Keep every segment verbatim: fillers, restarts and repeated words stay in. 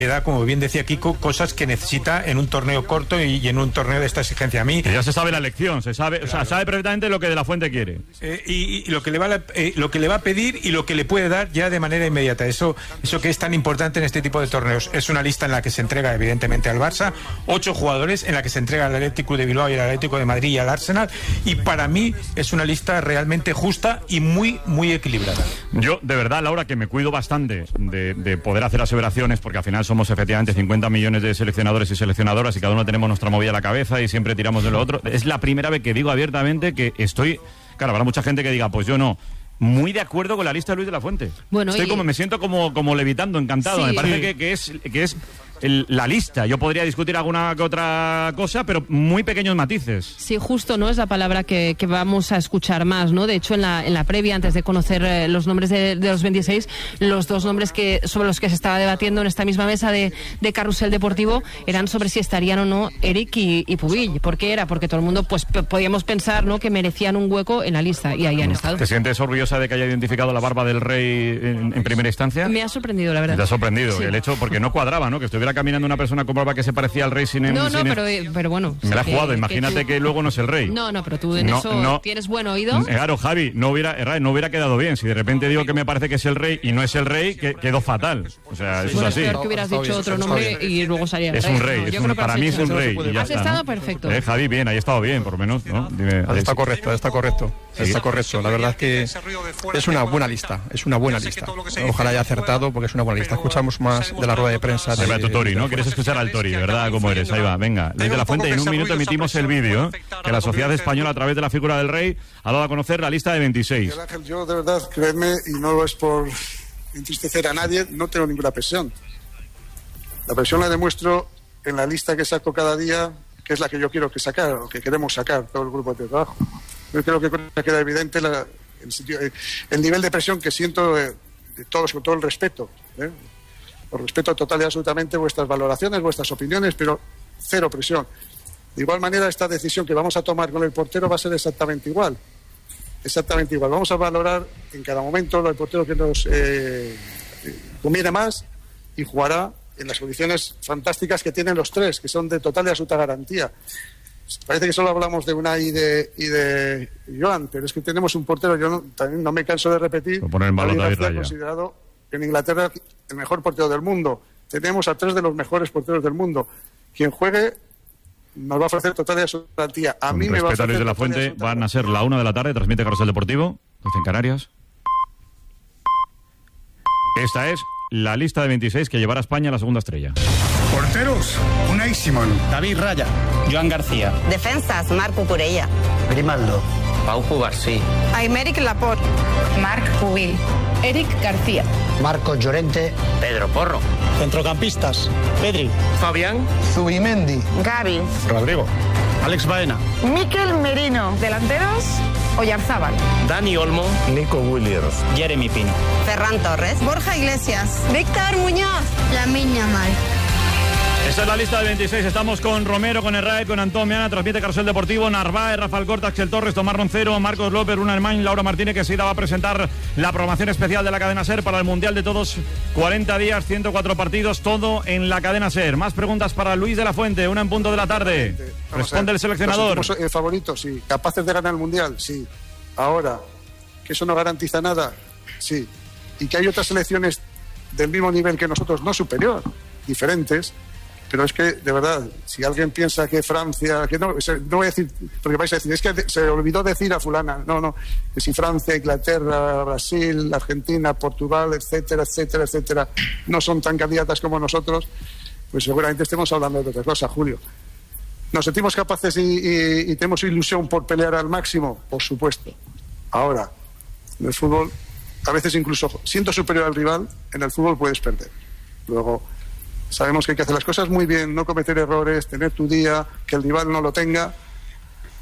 da, como bien decía Kiko, cosas que necesita en un torneo corto y, y en un torneo de esta exigencia. A mí que ya se sabe la lección, se sabe, claro. O sea, sabe perfectamente lo que De la Fuente quiere. Eh, y, y lo que le va a, eh, lo que le va a pedir y lo que le puede dar ya de manera inmediata. Eso, eso que es tan importante en este tipo de torneos. Es una lista en la que se entrega evidentemente al Barça, ocho jugadores en la que se entrega al Atlético de Bilbao y al Atlético de Madrid y al Arsenal. Y para mí es una lista realmente justa y muy, muy equilibrada. Yo, de verdad, Laura, que me cuido bastante de, de poder hacer aseveraciones, porque al final somos efectivamente cincuenta millones de seleccionadores y seleccionadoras y cada uno tenemos nuestra movida a la cabeza y siempre tiramos de lo otro. Es la primera vez que digo abiertamente que estoy... Claro, habrá mucha gente que diga, pues yo no... Muy de acuerdo con la lista de Luis de la Fuente. Bueno, Estoy y... como, me siento como, como levitando, encantado. Sí. Me parece que, que es... Que es El, la lista. Yo podría discutir alguna que otra cosa, pero muy pequeños matices. Sí, justo, ¿no? Es la palabra que, que vamos a escuchar más, ¿no? De hecho, en la, en la previa, antes de conocer eh, los nombres de, de los veintiséis, los dos nombres que sobre los que se estaba debatiendo en esta misma mesa de, de Carrusel Deportivo eran sobre si estarían o no Eric y, y Pubill. ¿Por qué era? Porque todo el mundo, pues, p- podíamos pensar, ¿no?, que merecían un hueco en la lista, y ahí han estado. ¿Te sientes orgullosa de que haya identificado la barba del rey en, en primera instancia? Me ha sorprendido, la verdad. Te ha sorprendido, sí. El hecho, porque no cuadraba, ¿no? Que estuviera caminando una persona con barba que se parecía al rey sin... No, sin no, pero, pero bueno... Me la ha jugado, que, imagínate que, tú... que luego no es el rey. No, no, pero tú en no, eso no. tienes buen oído. Claro, Javi, no hubiera, no hubiera quedado bien. Si de repente digo que me parece que es el rey y no es el rey, que, quedó fatal. O sea, eso bueno, es así. Es peor que hubieras dicho bien, otro nombre y luego salía el es rey. Un rey no, es un, para mí es un rey. Y ya has está, estado ¿no? perfecto. Eh, Javi, bien, ahí ha estado bien, por lo menos, ¿no? Dime, está correcto, está correcto. ¿Sí? Está correcto. La verdad es que es una buena lista, es una buena lista. Ojalá haya acertado porque es una buena lista. Escuchamos más de la rueda de prensa. Ahí va tu Tori, ¿no? ¿Quieres escuchar al Tori, verdad? ¿Cómo eres? Ahí va, venga. Luis de la Fuente, y en un minuto emitimos el vídeo que la Sociedad Española, a través de la figura del rey, ha dado a conocer la lista de veintiséis. Ángel, yo de verdad, créeme, y no es por entristecer a nadie, no tengo ninguna presión. La presión la demuestro en la lista que saco cada día, que es la que yo quiero que sacar, o que queremos sacar, todo el grupo de trabajo. Yo creo que queda evidente la, el, sitio, el nivel de presión que siento de, de todos, con todo el respeto. ¿eh? Os respeto total y absolutamente vuestras valoraciones, vuestras opiniones, pero cero presión. De igual manera, esta decisión que vamos a tomar con el portero va a ser exactamente igual. Exactamente igual. Vamos a valorar en cada momento el portero que nos eh, conviene más y jugará en las condiciones fantásticas que tienen los tres, que son de total y absoluta garantía. Parece que solo hablamos de Unai y de, y de Joan, pero es que tenemos un portero, yo no, también no me canso de repetir, David García, considerado en Inglaterra el mejor portero del mundo. Tenemos a tres de los mejores porteros del mundo. Quien juegue nos va a ofrecer total y absoluta garantía. A Con mí me va a ofrecer Luis de la Fuente, van a ser la una de la tarde, transmite Carrusel Deportivo, doce en Canarias. Esta es la lista de veintiséis que llevará a España a la segunda estrella. Porteros, Unai Simón, David Raya, Joan García. Defensas, Marc Cucurella, Grimaldo, Pau Cubarsí, Aymeric Laporte, Marc Pubill, Eric García, Marcos Llorente, Pedro Porro. Centrocampistas, Pedri, Fabián, Zubimendi, Gavi, Rodrigo, Alex Baena, Mikel Merino. Delanteros, Oyarzábal, Dani Olmo, Nico Williams, Jeremy Pino, Ferran Torres, Borja Iglesias, Víctor Muñoz, Lamine Yamal. Esta es la lista de veintiséis. Estamos con Romero, con Herrera, con Antón Meana, transmite Carrusel Deportivo, Narváez, Rafael Corta, Axel Torres, Tomás Roncero, Marcos López, Runa Hermain, Laura Martínez, que enseguida va a presentar la programación especial de la cadena SER para el Mundial de Todos. cuarenta días, ciento cuatro partidos, todo en la cadena SER. Más preguntas para Luis de la Fuente, una en punto de la tarde. Responde el seleccionador. ¿Los últimos, eh, favoritos? Sí. ¿Capaces de ganar el Mundial? Sí. Ahora, ¿que eso no garantiza nada? Sí. Y que hay otras selecciones del mismo nivel que nosotros, no superior, diferentes. Pero es que, de verdad, si alguien piensa que Francia, que no, no voy a decir, porque vais a decir, es que se olvidó decir a fulana, no, no, que si Francia, Inglaterra, Brasil, Argentina, Portugal, etcétera, etcétera, etcétera, no son tan candidatas como nosotros, pues seguramente estemos hablando de otra cosa, Julio. ¿Nos sentimos capaces y, y, y tenemos ilusión por pelear al máximo? Por supuesto. Ahora, en el fútbol, a veces incluso siendo superior al rival, en el fútbol puedes perder. Luego, sabemos que hay que hacer las cosas muy bien, no cometer errores, tener tu día, que el rival no lo tenga,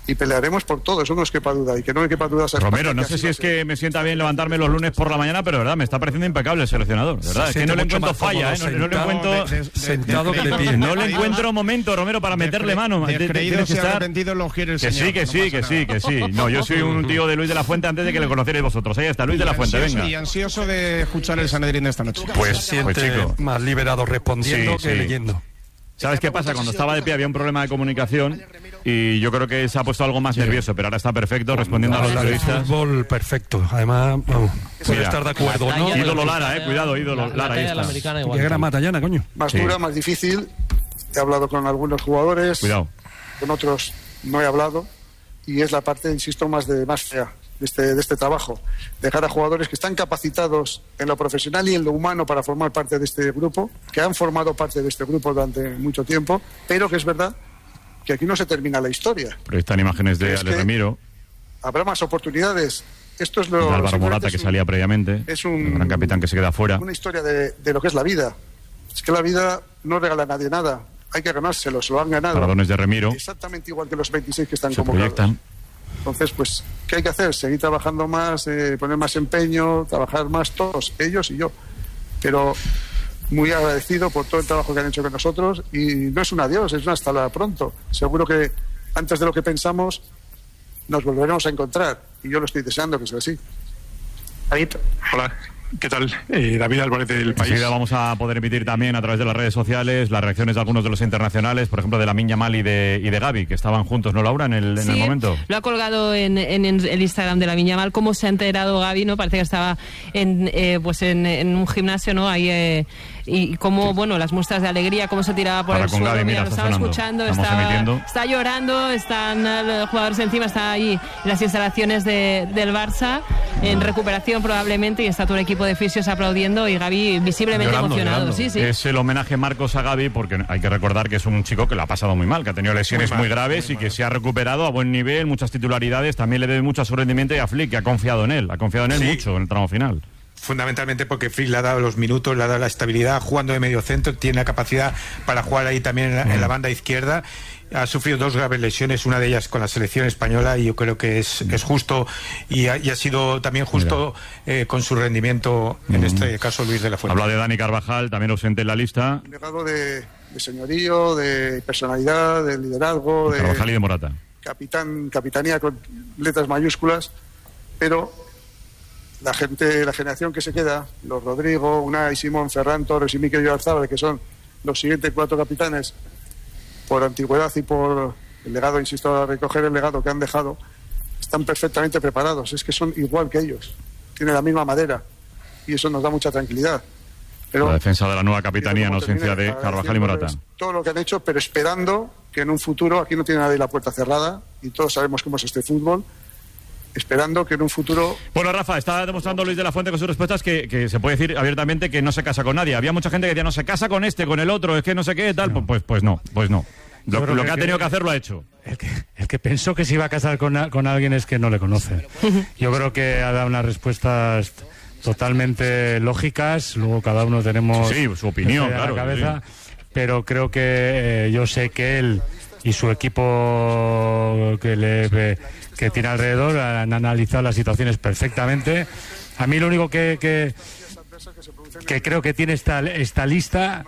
y pelearemos por todo, eso no es quepa duda, y que no me quepa duda. Romero, no sé si es que me sienta bien levantarme los lunes por la mañana, pero de verdad, me está pareciendo impecable el seleccionador, de verdad, es que no le encuentro falla, ¿eh? no, no le encuentro sentado que de pie. No le encuentro momento, Romero, para meterle mano. Descreídos y arrepentidos los quiere el que señor. sí, que no sí, que pasa sí, nada. que sí. No, yo soy un tío de Luis de la Fuente antes de que le conocierais vosotros. Ahí está, Luis de la Fuente, ansioso, venga. Y ansioso de escuchar el Sanedrín de esta noche. Pues, Se siente pues chico. más liberado respondiendo Sí, que sí. leyendo. ¿Sabes qué pasa? Cuando estaba de pie había un problema de comunicación y yo creo que se ha puesto algo más nervioso, pero ahora está perfecto respondiendo a los Habla de periodistas. fútbol perfecto. Además, vamos, puede Mira, estar de acuerdo, ¿no? Ídolo Lara, eh, cuidado, ídolo Lara, ahí está. Qué gran matallana, coño. Más Sí. dura, más difícil. He hablado con algunos jugadores, Cuidado. con otros no he hablado, y es la parte, insisto, más de más fea de este, de este trabajo. Dejar a jugadores que están capacitados en lo profesional y en lo humano para formar parte de este grupo, que han formado parte de este grupo durante mucho tiempo, pero que es verdad que aquí no se termina la historia. Pero están imágenes de Es Ale que Ramiro, Habrá más oportunidades. Esto es lo de Álvaro simplemente Morata, es que un- salía previamente, es un- el gran capitán que se queda fuera. una historia de, de lo que es la vida. Es que la vida no regala a nadie nada. Hay que ganárselo, se lo han ganado. Paradones de Remiro, Exactamente igual que los veintiséis que están se convocados. proyectan. Entonces, pues, ¿qué hay que hacer? Seguir trabajando más, eh, poner más empeño, trabajar más todos, ellos y yo. Pero muy agradecido por todo el trabajo que han hecho con nosotros, y no es un adiós, es un hasta la pronto. Seguro que antes de lo que pensamos nos volveremos a encontrar, y yo lo estoy deseando que sea así. David. Hola, ¿qué tal? Eh, David Álvarez del País. Enseguida vamos a poder emitir también a través de las redes sociales las reacciones de algunos de los internacionales, por ejemplo de Lamine Yamal y de, y de Gavi, que estaban juntos, ¿no, Laura, en el, en Sí, el momento? lo ha colgado en, en, en el Instagram de Lamine Yamal. Cómo se ha enterado Gavi, ¿no? Parece que estaba en, eh, pues en, en un gimnasio, ¿no? Ahí, eh, y cómo, bueno, las muestras de alegría, cómo se tiraba por Ahora el con suelo. Gavi, mira, Mira, lo está estaba sonando. escuchando, Estamos está, emitiendo. está llorando, están eh, los jugadores encima, está ahí en las instalaciones de, del Barça, en recuperación probablemente, y está todo el equipo de fisios aplaudiendo, y Gavi visiblemente Llorando, emocionado. llorando. Sí, sí. Es el homenaje Marcos a Gavi, porque hay que recordar que es un chico que lo ha pasado muy mal, que ha tenido lesiones muy, Muy mal, graves muy y que mal. se ha recuperado a buen nivel, muchas titularidades, también le debe mucho a su rendimiento y a Flick, que ha confiado en él, ha confiado en él Sí. mucho en el tramo final. Fundamentalmente porque Flick le ha dado los minutos, le ha dado la estabilidad jugando de medio centro, tiene la capacidad para jugar ahí también en la, en la banda izquierda. Ha sufrido dos graves lesiones, una de ellas con la selección española, y yo creo que es, es justo, y ha, y ha sido también justo eh, con su rendimiento, en este caso Luis de la Fuente. Habla de Dani Carvajal, también ausente en la lista, Un legado de, de señorío, de personalidad, de liderazgo, de Carvajal y de Morata. capitán, capitanía con letras mayúsculas, pero la gente, la generación que se queda, los Rodrigo, Unai, Simón, Ferran Torres y Mikel Oyarzabal, que son los siguientes cuatro capitanes, por antigüedad y por el legado, insisto, a recoger el legado que han dejado, están perfectamente preparados. Es que son igual que ellos, tienen la misma madera, y eso nos da mucha tranquilidad. Pero La defensa de la nueva capitanía en Cómo ausencia termine, de Carvajal y Morata. agradeciéndoles todo lo que han hecho, pero esperando que en un futuro, aquí no tiene nadie la puerta cerrada, y todos sabemos cómo es este fútbol, esperando que en un futuro... Bueno, Rafa, está demostrando Luis de la Fuente con sus respuestas que, que se puede decir abiertamente que no se casa con nadie. Había mucha gente que decía, no se casa con este, con el otro, es que no sé qué, tal. No. Pues, pues no, pues no. Lo, creo lo que, que- ha tenido que hacer lo ha hecho. El que, el que pensó que se iba a casar con, a- con alguien es que no le conoce. Yo creo que ha dado unas respuestas totalmente lógicas. Luego cada uno tenemos Sí, sí, su opinión, en la claro, cabeza, pero creo que eh, yo sé que él y su equipo que le que tiene alrededor han analizado las situaciones perfectamente. A mí lo único que que, que creo que tiene esta esta lista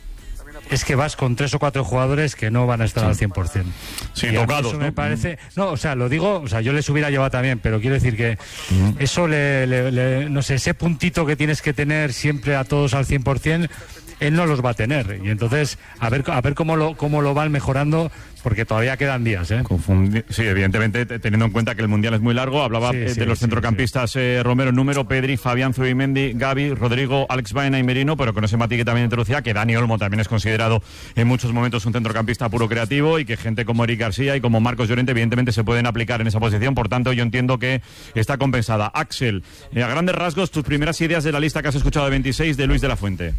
es que vas con tres o cuatro jugadores que no van a estar al cien por ciento. Sí, Y a mí tocados, eso ¿no? me parece... No, o sea, lo digo, o sea, yo les hubiera llevado también, pero quiero decir que eso le, le- le- no sé, ese puntito que tienes que tener siempre a todos al cien por ciento, él no los va a tener. Y entonces, a ver, a ver cómo lo, cómo lo van mejorando, porque todavía quedan días, ¿eh? Confundi- Sí, evidentemente, te- teniendo en cuenta que el Mundial es muy largo. Hablaba Sí, eh, sí, de los sí, centrocampistas eh, Romero en número, Pedri, Fabián, Zubimendi, Gavi, Rodrigo, Alex Baena y Merino, pero con ese matiz que también introducía, que Dani Olmo también es considerado en muchos momentos un centrocampista puro creativo, y que gente como Eric García y como Marcos Llorente evidentemente se pueden aplicar en esa posición. Por tanto, yo entiendo que está compensada. Axel, eh, a grandes rasgos, tus primeras ideas de la lista que has escuchado de veintiséis de Luis de la Fuente.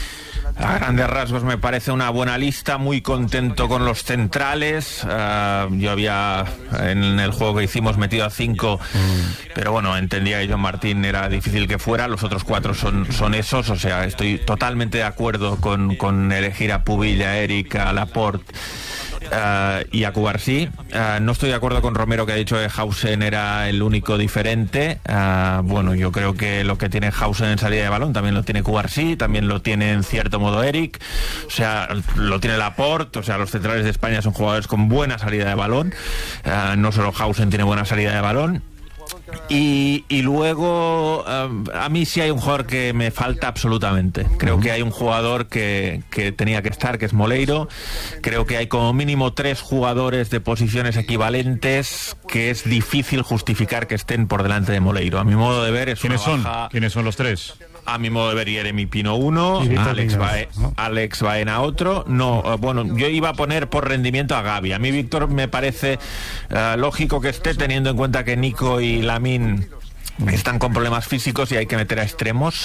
A grandes rasgos me parece una buena lista, muy contento con los centrales. Uh, yo había en el juego que hicimos metido a cinco, mm. pero bueno, entendía que John Martín era difícil que fuera, los otros cuatro son, son esos, o sea, estoy totalmente de acuerdo con, con elegir a Pubil, a Eric, a Laporte uh, y a Cubarsí. Uh, no estoy de acuerdo con Romero, que ha dicho que Hausen era el único diferente. Uh, bueno, yo creo que lo que tiene Hausen en salida de balón también lo tiene Cubarsí, también lo tiene en cierto modo Eric, o sea, lo tiene Laporte. O sea, los centrales de España son jugadores con buena salida de balón. Uh, no solo Hausen tiene buena salida de balón. Y, y luego um, a mí sí hay un jugador que me falta absolutamente. Creo que hay un jugador que, que tenía que estar, que es Moleiro. Creo que hay como mínimo tres jugadores de posiciones equivalentes que es difícil justificar que estén por delante de Moleiro. A mi modo de ver es una ¿Quiénes baja... son? ¿Quiénes son los tres? A mi modo de ver, Jeremy Pino uno, Alex, Bae, ¿no? Alex Baena otro. No, uh, bueno, yo iba a poner por rendimiento a Gavi. A mí Víctor me parece uh, lógico que esté, teniendo en cuenta que Nico y Lamine están con problemas físicos y hay que meter a extremos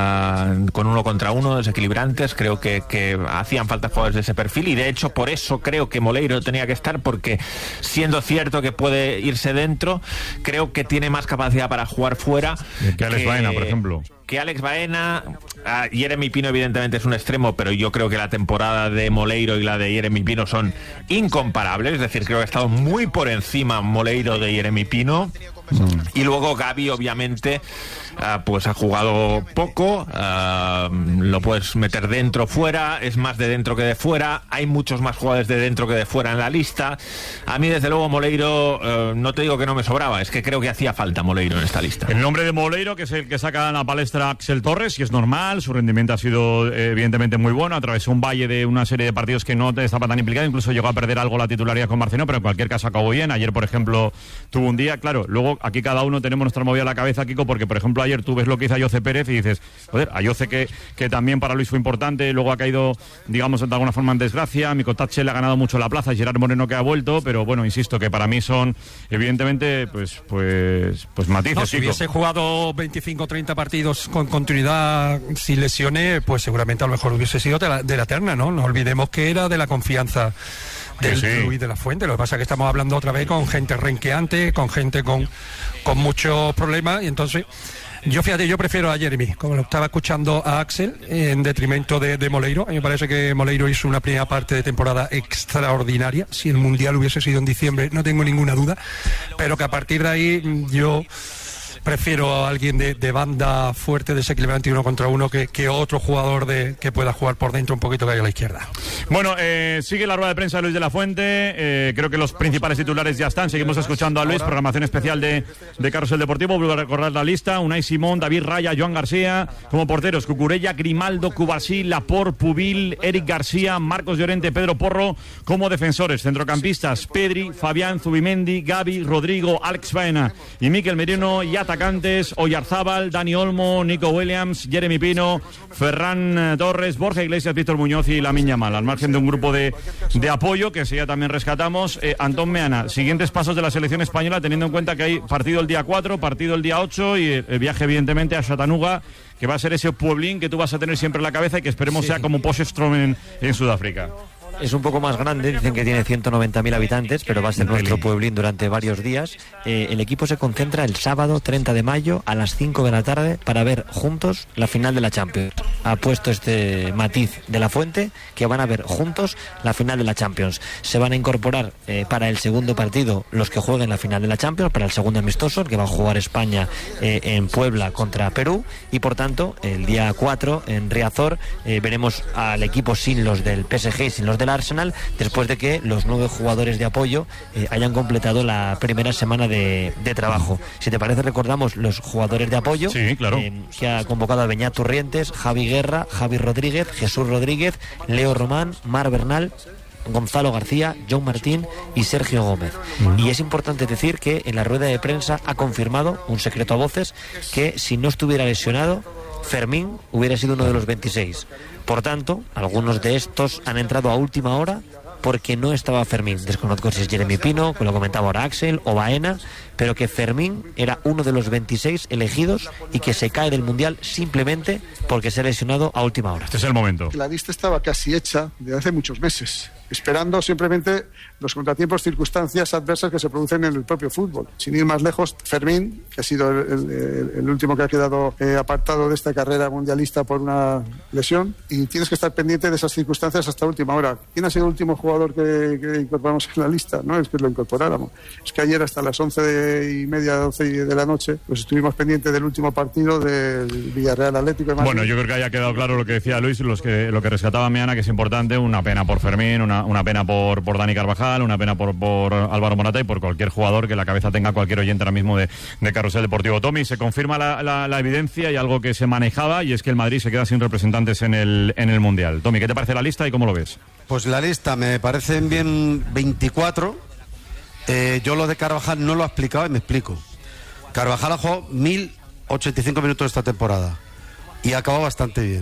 uh, con uno contra uno, desequilibrantes. Creo que, que hacían falta jugadores de ese perfil y de hecho por eso creo que Moleiro tenía que estar, porque siendo cierto que puede irse dentro, creo que tiene más capacidad para jugar fuera que Alex que, Baena, por ejemplo. Que Alex Baena. uh, Jeremy Pino evidentemente es un extremo, pero yo creo que la temporada de Moleiro y la de Jeremy Pino son incomparables, es decir, creo que ha estado muy por encima Moleiro de Jeremy Pino. Mm. Y luego Gavi obviamente uh, pues ha jugado poco, uh, lo puedes meter dentro, fuera, es más de dentro que de fuera, hay muchos más jugadores de dentro que de fuera en la lista. A mí desde luego Moleiro, uh, no te digo que no me sobraba, es que creo que hacía falta Moleiro en esta lista. El nombre de Moleiro, que es el que saca a la palestra Axel Torres, y es normal, su rendimiento ha sido eh, evidentemente muy bueno, atravesó un valle de una serie de partidos que no estaba tan implicado, incluso llegó a perder algo la titularidad con Barcelona, pero en cualquier caso acabó bien. Ayer, por ejemplo, tuvo un día, claro, luego aquí cada uno tenemos nuestra movida a la cabeza, Kiko, porque por ejemplo ayer tú ves lo que hizo Ayoce Pérez y dices, joder, Ayoce que, que también para Luis fue importante, luego ha caído, digamos, de alguna forma en desgracia, Micotache le ha ganado mucho la plaza, Gerard Moreno que ha vuelto, pero bueno, insisto, que para mí son evidentemente pues pues pues matices. No, si hubiese jugado veinticinco o treinta partidos con continuidad sin lesiones, pues seguramente a lo mejor hubiese sido de la, de la terna, ¿no? No olvidemos que era de la confianza del sí. Luis de la Fuente. Lo que pasa es que estamos hablando otra vez con gente renqueante, con gente con, con muchos problemas, y entonces yo fíjate, yo prefiero a Jeremy, como lo estaba escuchando a Axel, en detrimento de, de Moleiro. A mí me parece que Moleiro hizo una primera parte de temporada extraordinaria. Si el Mundial hubiese sido en diciembre, no tengo ninguna duda, pero que a partir de ahí yo prefiero a alguien de, de banda fuerte, desequilibrante y uno contra uno que, que otro jugador de, que pueda jugar por dentro un poquito que hay a la izquierda. Bueno, eh, sigue la rueda de prensa de Luis de la Fuente. Eh, creo que los principales titulares ya están. Seguimos escuchando a Luis, programación especial de, de Carrusel Deportivo. Vuelvo a recordar la lista: Unai Simón, David Raya, Joan García. Como porteros, Cucurella, Grimaldo, Cubarsí, Laporte, Pubil, Eric García, Marcos Llorente, Pedro Porro. Como defensores, centrocampistas, Pedri, Fabián, Zubimendi, Gavi, Rodrigo, Alex Baena y Mikel Merino. Y atacantes, Oyarzábal, Dani Olmo, Nico Williams, Jeremy Pino, Ferran Torres, Borja Iglesias, Víctor Muñoz y Lamine Yamal, al margen de un grupo de, de apoyo que sí ya también rescatamos. eh, Antón Meana, siguientes pasos de la selección española, teniendo en cuenta que hay partido el día cuatro, partido el día ocho y el, el viaje evidentemente a Chattanooga, que va a ser ese pueblín que tú vas a tener siempre en la cabeza y que esperemos sí. sea como Potchefstroom en, en Sudáfrica. Es un poco más grande, dicen que tiene ciento noventa mil habitantes, pero va a ser nuestro pueblín durante varios días. Eh, el equipo se concentra el sábado treinta de mayo a las cinco de la tarde para ver juntos la final de la Champions. Ha puesto este matiz de la Fuente, que van a ver juntos la final de la Champions. Se van a incorporar eh, para el segundo partido los que jueguen la final de la Champions, para el segundo amistoso, que va a jugar España eh, en Puebla contra Perú, y por tanto el día cuatro en Riazor eh, veremos al equipo sin los del P S G y sin los del Arsenal, después de que los nueve jugadores de apoyo eh, hayan completado la primera semana de, de trabajo. Si te parece, recordamos los jugadores de apoyo. Sí, claro. eh, que ha convocado a Beñat Turrientes, Javi Guerra, Javi Rodríguez, Jesús Rodríguez, Leo Román, Mar Bernal, Gonzalo García, John Martín y Sergio Gómez. Uh-huh. Y es importante decir que en la rueda de prensa ha confirmado, un secreto a voces, que si no estuviera lesionado, Fermín hubiera sido uno de los veintiséis. Por tanto, algunos de estos han entrado a última hora porque no estaba Fermín. Desconozco si es Jeremy Pino, que lo comentaba ahora Axel, o Baena, pero que Fermín era uno de los veintiséis elegidos y que se cae del Mundial simplemente porque se ha lesionado a última hora. Este es el momento. La lista estaba casi hecha desde hace muchos meses, esperando simplemente los contratiempos, circunstancias adversas que se producen en el propio fútbol. Sin ir más lejos, Fermín, que ha sido el, el, el último que ha quedado eh, apartado de esta carrera mundialista por una lesión, y tienes que estar pendiente de esas circunstancias hasta última hora. ¿Quién ha sido el último jugador jugador que, que incorporamos en la lista, no es que lo incorporáramos. Es que ayer hasta las once de, y media, doce de la noche, pues estuvimos pendientes del último partido del Villarreal Atlético de Madrid. Bueno, yo creo que haya quedado claro lo que decía Luis, los que, lo que rescataba Meana, que es importante, una pena por Fermín, una, una pena por, por Dani Carvajal, una pena por, por Álvaro Morata y por cualquier jugador que la cabeza tenga cualquier oyente ahora mismo de, de Carrusel Deportivo. Tommy, se confirma la, la, la evidencia y algo que se manejaba, y es que el Madrid se queda sin representantes en el, en el Mundial. Tommy, ¿qué te parece la lista y cómo lo ves? Pues la lista me parecen bien veinticuatro. Eh, yo lo de Carvajal no lo he explicado y me explico. Carvajal ha jugado mil ochenta y cinco minutos esta temporada y ha acabado bastante bien.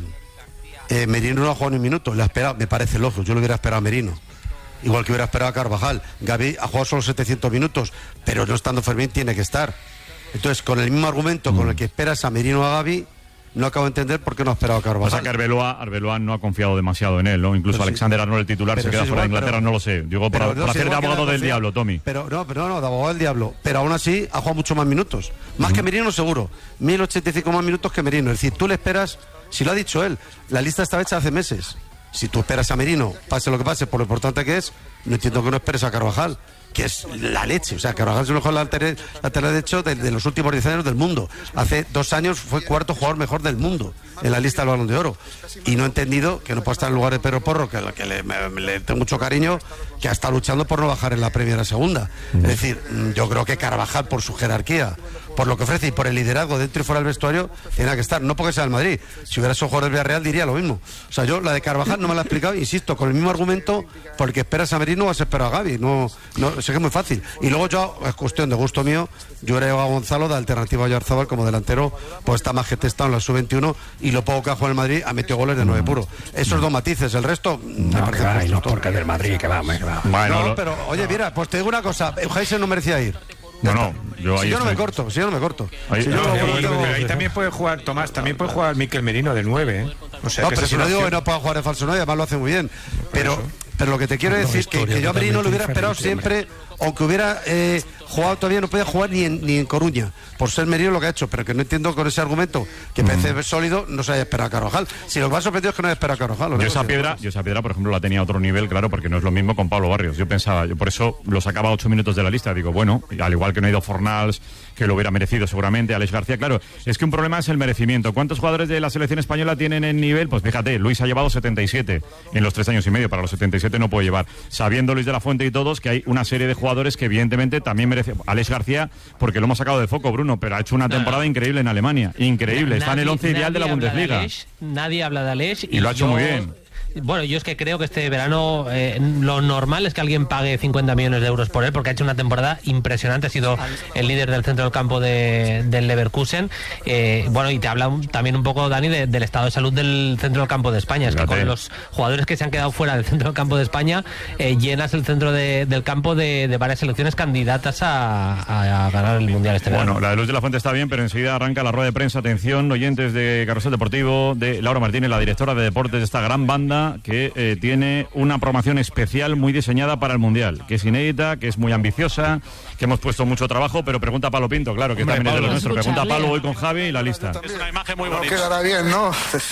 Eh, Merino no ha jugado ni un minuto, le ha esperado, me parece lógico, yo lo hubiera esperado a Merino. Igual que hubiera esperado a Carvajal. Gavi ha jugado solo setecientos minutos, pero no estando Fermín tiene que estar. Entonces, con el mismo argumento mm. con el que esperas a Merino o a Gavi, no acabo de entender por qué no ha esperado a Carvajal. O sea que Arbeloa, Arbeloa no ha confiado demasiado en él, ¿no? Incluso pues Alexander Arnold, el titular, se queda fuera igual, de Inglaterra, pero, no lo sé. Digo, por, por hacer de abogado del diablo, Tommy. Pero no, pero no, de abogado del diablo. Pero aún así ha jugado mucho más minutos. Más uh-huh. que Merino, seguro. mil ochenta y cinco más minutos que Merino. Es decir, tú le esperas, si lo ha dicho él, la lista estaba hecha hace meses. Si tú esperas a Merino, pase lo que pase, por lo importante que es, no entiendo que no esperes a Carvajal, que es la leche. O sea, Carvajal es el mejor lateral, lateral derecho de, de los últimos diez años del mundo. Hace dos años fue cuarto jugador mejor del mundo en la lista del Balón de Oro. Y no he entendido que no pueda estar en lugar de Pedro Porro, que, que le, me, le tengo mucho cariño, que ha estado luchando por no bajar en la Premier a segunda. Es decir, yo creo que Carvajal, por su jerarquía, por lo que ofrece y por el liderazgo dentro y fuera del vestuario, tiene que estar. No porque sea el Madrid. Si hubiera sido jugador del Villarreal diría lo mismo. O sea, yo la de Carvajal no me la he explicado, insisto, con el mismo argumento, porque esperas a Merino o vas a esperar a Gavi. No, no, sé que es muy fácil. Y luego yo, es cuestión de gusto mío, yo hubiera llevado a Gonzalo de alternativa a Oyarzábal como delantero, pues está más que testado en la sub veintiuno y lo poco que ha jugado en el Madrid ha metido goles de nueve puro. Esos dos matices, el resto me no, parece que va, no, porque del Madrid, que va, que va. Bueno, no, lo... pero oye, mira, pues te digo una cosa, Eugenio no merecía ir. No, no, yo ahí si yo no estoy. me corto, si yo no me corto. Ahí, si no, yo no, no, no, no, no, pero ahí también puede jugar, Tomás, también puede jugar Mikel Merino del nueve, ¿eh? O sea, no, que pero si no digo que no pueda jugar de falso nueve, además lo hace muy bien. Pero, pero lo que te quiero decir es que, que yo a Merino lo hubiera esperado siempre, aunque hubiera eh, jugado todavía, no podía jugar ni en, ni en Coruña, por ser Merino lo que ha hecho, pero que no entiendo con ese argumento, que mm. parece sólido, no se haya esperado a Carvajal. Si lo que me ha sorprendido es que no haya esperado a Carvajal. Yo esa, piedra, yo esa piedra, por ejemplo, la tenía a otro nivel, claro, porque no es lo mismo con Pablo Barrios. Yo pensaba, yo por eso lo sacaba a ocho minutos de la lista. Digo, bueno, al igual que no ha ido Fornals, que lo hubiera merecido seguramente, Alex García, claro, es que un problema es el merecimiento. ¿Cuántos jugadores de la selección española tienen el nivel? Pues fíjate, Luis ha llevado setenta y siete en los tres años y medio, para los setenta y siete no puede llevar. Sabiendo Luis de la Fuente y todos que hay una serie de jugadores que evidentemente también merece. Alex García, porque lo hemos sacado de foco, Bruno, pero ha hecho una temporada no, no. increíble en Alemania, increíble, está nadie, en el once ideal de la Bundesliga. De Alex, nadie habla de Alex y, y lo ha hecho yo... muy bien. Bueno, yo es que creo que este verano eh, lo normal es que alguien pague cincuenta millones de euros por él, porque ha hecho una temporada impresionante, ha sido el líder del centro del campo de, del Leverkusen. Eh, bueno, y te habla un, también un poco, Dani, de, del estado de salud del centro del campo de España. Es Fíjate. que con los jugadores que se han quedado fuera del centro del campo de España, eh, llenas el centro de, del campo de, de varias selecciones candidatas a, a, a ganar el Mundial este verano. Bueno, la de Luis de la Fuente está bien, pero enseguida arranca la rueda de prensa. Atención, oyentes de Carrusel Deportivo, de Laura Martínez, la directora de deportes de esta gran banda, que eh, tiene una programación especial muy diseñada para el Mundial, que es inédita, que es muy ambiciosa, que hemos puesto mucho trabajo, pero pregunta a Pablo Pinto, claro, que Hombre, también Pablo, es de los nuestros. Pregunta a Pablo hoy con Javi y la lista. Es una imagen muy bonita. No quedará bien, ¿no?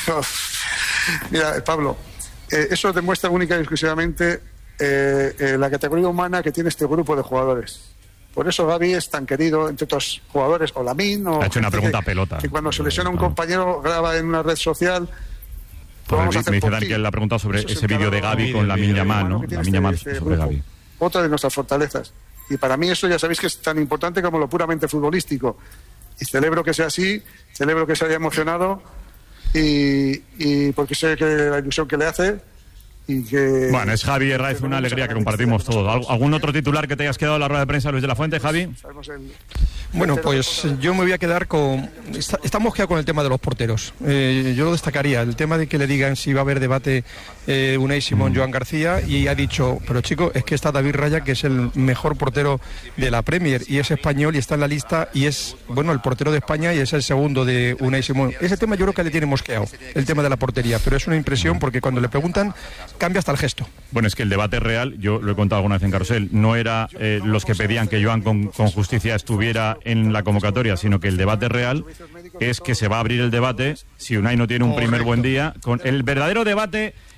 Mira, Pablo, eh, eso demuestra única y exclusivamente eh, eh, la categoría humana que tiene este grupo de jugadores. Por eso Gavi es tan querido entre otros jugadores, o Lamine, o... Ha hecho una pregunta que, a pelota. Que cuando se lesiona un compañero graba en una red social... Me dice Dan que él le ha preguntado sobre ese, ese vídeo de Gavi con Lamine Yamal, ¿no? Lamine Yamal este sobre grupo. Gavi. Otra de nuestras fortalezas. Y para mí eso ya sabéis que es tan importante como lo puramente futbolístico. Y celebro que sea así, celebro que se haya emocionado y, y porque sé que la ilusión que le hace y que... Bueno, es Javi Herraiz, una alegría que compartimos todos. ¿Algún otro titular que te hayas quedado en la rueda de prensa, Luis de la Fuente, Javi? Bueno, pues yo me voy a quedar con... Estamos quedados con el tema de los porteros. Eh, yo lo destacaría, el tema de que le digan si va a haber debate eh, Unai Simón, mm. Joan García, y ha dicho, pero chico, es que está David Raya, que es el mejor portero de la Premier, y es español y está en la lista, y es, bueno, el portero de España y es el segundo de Unai Simón. Ese tema yo creo que le tiene mosqueado, el tema de la portería, pero es una impresión porque cuando le preguntan, cambia hasta el gesto. Bueno, es que el debate real, yo lo he contado alguna vez en Carrusel, no era eh, los que pedían que Joan con, con justicia estuviera en la convocatoria, sino que el debate real es que se va a abrir el debate si Unai no tiene un primer buen día. Con el verdadero debate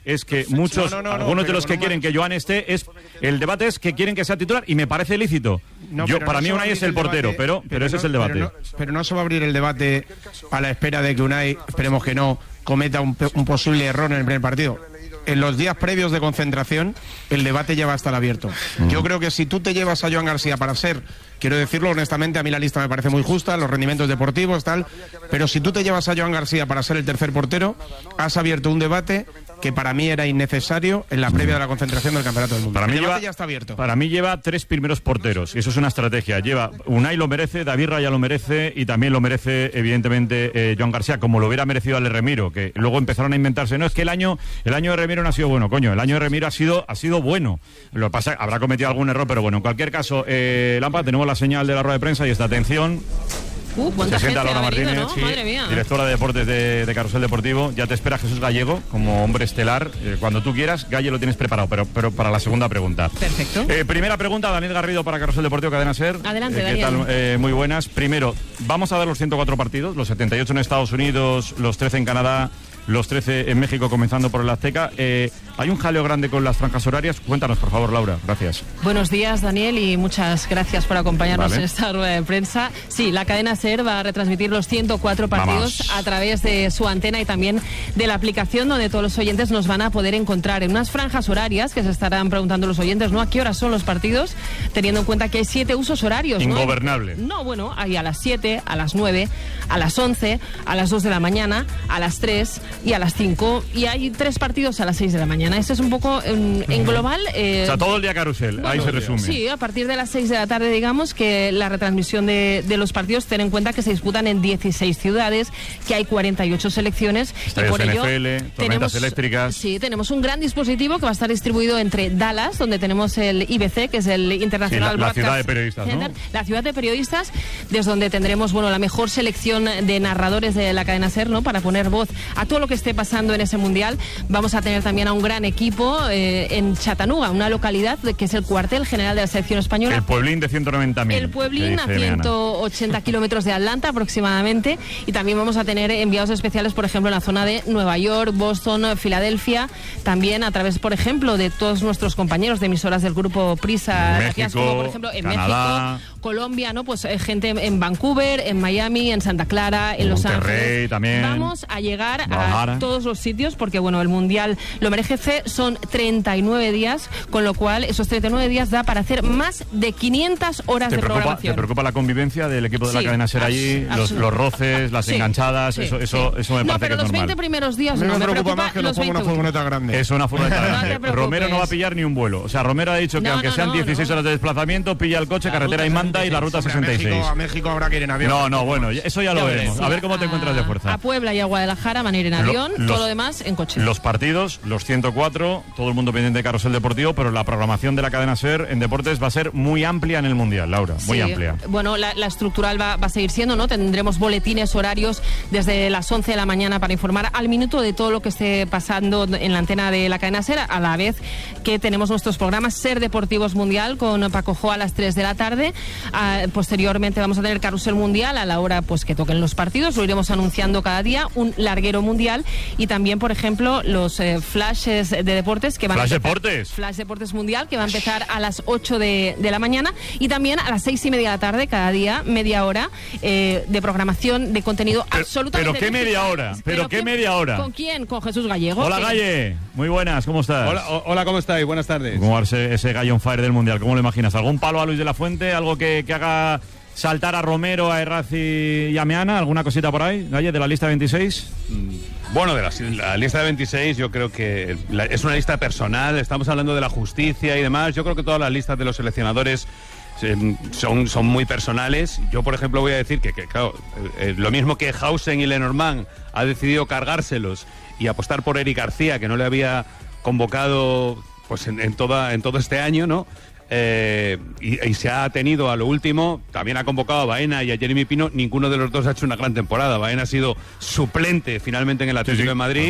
es que muchos, no, no, no, algunos no, de los que no, quieren que Joan esté, es el debate es que quieren que sea titular y me parece lícito. No, Yo, pero para no mí se va a Unai es abrir el portero, debate, pero, pero ese no, es el debate. Pero no, pero no se va a abrir el debate a la espera de que Unai, esperemos que no, cometa un, un posible error en el primer partido. En los días previos de concentración, el debate ya va a estar abierto. Mm. Yo creo que si tú te llevas a Joan García para ser, quiero decirlo honestamente, a mí la lista me parece muy justa, los rendimientos deportivos, tal, pero si tú te llevas a Joan García para ser el tercer portero, has abierto un debate que para mí era innecesario en la previa de la concentración del Campeonato del Mundo. Para mí el debate lleva, ya está abierto. Para mí lleva tres primeros porteros, y eso es una estrategia. Lleva Unai lo merece, David Raya lo merece, y también lo merece, evidentemente, eh, Joan García, como lo hubiera merecido Ale Remiro, que luego empezaron a inventarse. No, es que el año el año de Remiro no ha sido bueno, coño, el año de Remiro ha sido, ha sido bueno. Lo que pasa, habrá cometido algún error, pero bueno, en cualquier caso, eh, Lampa, tenemos la señal de la rueda de prensa y esta atención. Uh, Se sienta Laura ha venido, Martínez, ¿no? sí, Madre mía. directora de deportes de, de Carrusel Deportivo. Ya te espera Jesús Gallego como hombre estelar. Eh, cuando tú quieras, Galle lo tienes preparado, pero, pero para la segunda pregunta. Perfecto. Eh, primera pregunta, Daniel Garrido para Carrusel Deportivo Cadena Ser. Adelante, eh, ¿qué Daniel. tal? Eh, muy buenas. Primero, vamos a dar los ciento cuatro partidos, los setenta y ocho en Estados Unidos, los trece en Canadá, los trece en México, comenzando por el Azteca. Eh, ¿Hay un jaleo grande con las franjas horarias? Cuéntanos, por favor, Laura. Gracias. Buenos días, Daniel, y muchas gracias por acompañarnos Vale. en esta rueda de prensa. Sí, la cadena SER va a retransmitir los ciento cuatro partidos Vamos. a través de su antena y también de la aplicación, donde todos los oyentes nos van a poder encontrar en unas franjas horarias que se estarán preguntando los oyentes, ¿no? ¿A qué horas son los partidos? Teniendo en cuenta que hay siete usos horarios, ¿no? Ingobernable. No, bueno, hay a las siete, a las nueve, a las once, a las dos de la mañana, a las tres y a las cinco. Y hay tres partidos a las seis de la mañana. Esto es un poco en, en global. Eh, O sea, todo el día Carrusel, bueno, ahí se resume. Sí, a partir de las seis de la tarde, digamos, que la retransmisión de, de los partidos, ten en cuenta que se disputan en dieciséis ciudades, que hay cuarenta y ocho selecciones. Estadios y por N ello F L, tormentas tenemos, eléctricas. Sí, tenemos un gran dispositivo que va a estar distribuido entre Dallas, donde tenemos el I B C, que es el International Sí, la- la Broadcast ciudad de periodistas, ¿no? Center, la ciudad de periodistas, desde donde tendremos, bueno, la mejor selección de narradores de la cadena SER, ¿no? Para poner voz a todo lo que esté pasando en ese mundial. Vamos a tener también a un gran equipo eh, en Chattanooga, una localidad de- que es el cuartel general de la selección española. El Pueblín de ciento noventa mil. El Pueblín, a ciento ochenta kilómetros de Atlanta aproximadamente. Y también vamos a tener enviados especiales, por ejemplo, en la zona de Nueva York, Boston, Filadelfia. También a través, por ejemplo, de todos nuestros compañeros de emisoras del grupo Prisa, México, como por ejemplo en Canadá. México, Colombia, ¿no? Pues eh, gente en Vancouver, en Miami, en Santa Clara, en Los Monterrey Ángeles. también. Vamos a llegar Guadalajara. a todos los sitios porque, bueno, el Mundial lo merece. Son treinta y nueve días, con lo cual esos treinta y nueve días da para hacer más de quinientas horas ¿Te de preocupa, programación. ¿Te preocupa la convivencia del equipo de la Sí, cadena SER allí? abs- Los, abs- los roces, las Sí, enganchadas, sí, eso, eso, sí. eso me No, parece pero que es los normal. veinte primeros días Me no, me preocupa preocupa más que los nos ponga una veinte furgoneta grande. Es una furgoneta No te grande. preocupes. Romero no va a pillar ni un vuelo. O sea, Romero ha dicho que No, aunque no, sean no, dieciséis no. horas de desplazamiento, pilla el coche, carretera y manta y la ruta Hombre, a sesenta y seis. México, a México habrá que ir en avión. No, no, bueno, eso ya lo Ya veremos. veremos. A ver cómo te encuentras de fuerza. A Puebla y a Guadalajara van a ir en Lo- avión, los- todo lo demás en coche. Los partidos, los ciento cuatro, todo el mundo pendiente de Carrusel Deportivo, pero la programación de la cadena SER en deportes va a ser muy amplia en el Mundial, Laura, muy Sí, amplia. Bueno, la, la estructural va, va a seguir siendo, ¿no? Tendremos boletines horarios desde las once de la mañana para informar al minuto de todo lo que esté pasando en la antena de la cadena SER, a la vez que tenemos nuestros programas SER Deportivos Mundial con Paco Jo a las tres de la tarde. Ah, posteriormente vamos a tener Carrusel Mundial a la hora pues que toquen los partidos, lo iremos anunciando cada día, un larguero mundial y también, por ejemplo, los eh, flashes de deportes que van Flash a empezar- Deportes. Flash Deportes Mundial, que va a empezar a las ocho de, de la mañana y también a las seis y media de la tarde, cada día, media hora eh, de programación, de contenido absolutamente... pero qué media digital. hora, pero qué media hora. ¿Con quién? Con Jesús Gallego. Hola, que- Galle. Muy buenas, ¿cómo estás? Hola, o- hola, ¿cómo estáis? Buenas tardes. ¿Cómo va ese, ese gallo on fire del Mundial? ¿Cómo lo imaginas? ¿Algún palo a Luis de la Fuente? ¿Algo que, que haga saltar a Romero, a Errazi y a Meana? ¿Alguna cosita por ahí, Galle, de la lista veintiséis? Bueno, de la, la lista de veintiséis yo creo que la- es una lista personal, estamos hablando de la justicia y demás. Yo creo que todas las listas de los seleccionadores eh, son, son muy personales. Yo, por ejemplo, voy a decir que, que claro, eh, eh, lo mismo que Hausen y Lenormand ha decidido cargárselos y apostar por Eric García, que no le había convocado pues en, en, toda, en todo este año, ¿no? Eh, y, y se ha tenido a lo último, también ha convocado a Baena y a Jeremy Pino. Ninguno de los dos ha hecho una gran temporada. Baena ha sido suplente finalmente en el Atlético Sí, sí, de Madrid. tal cual.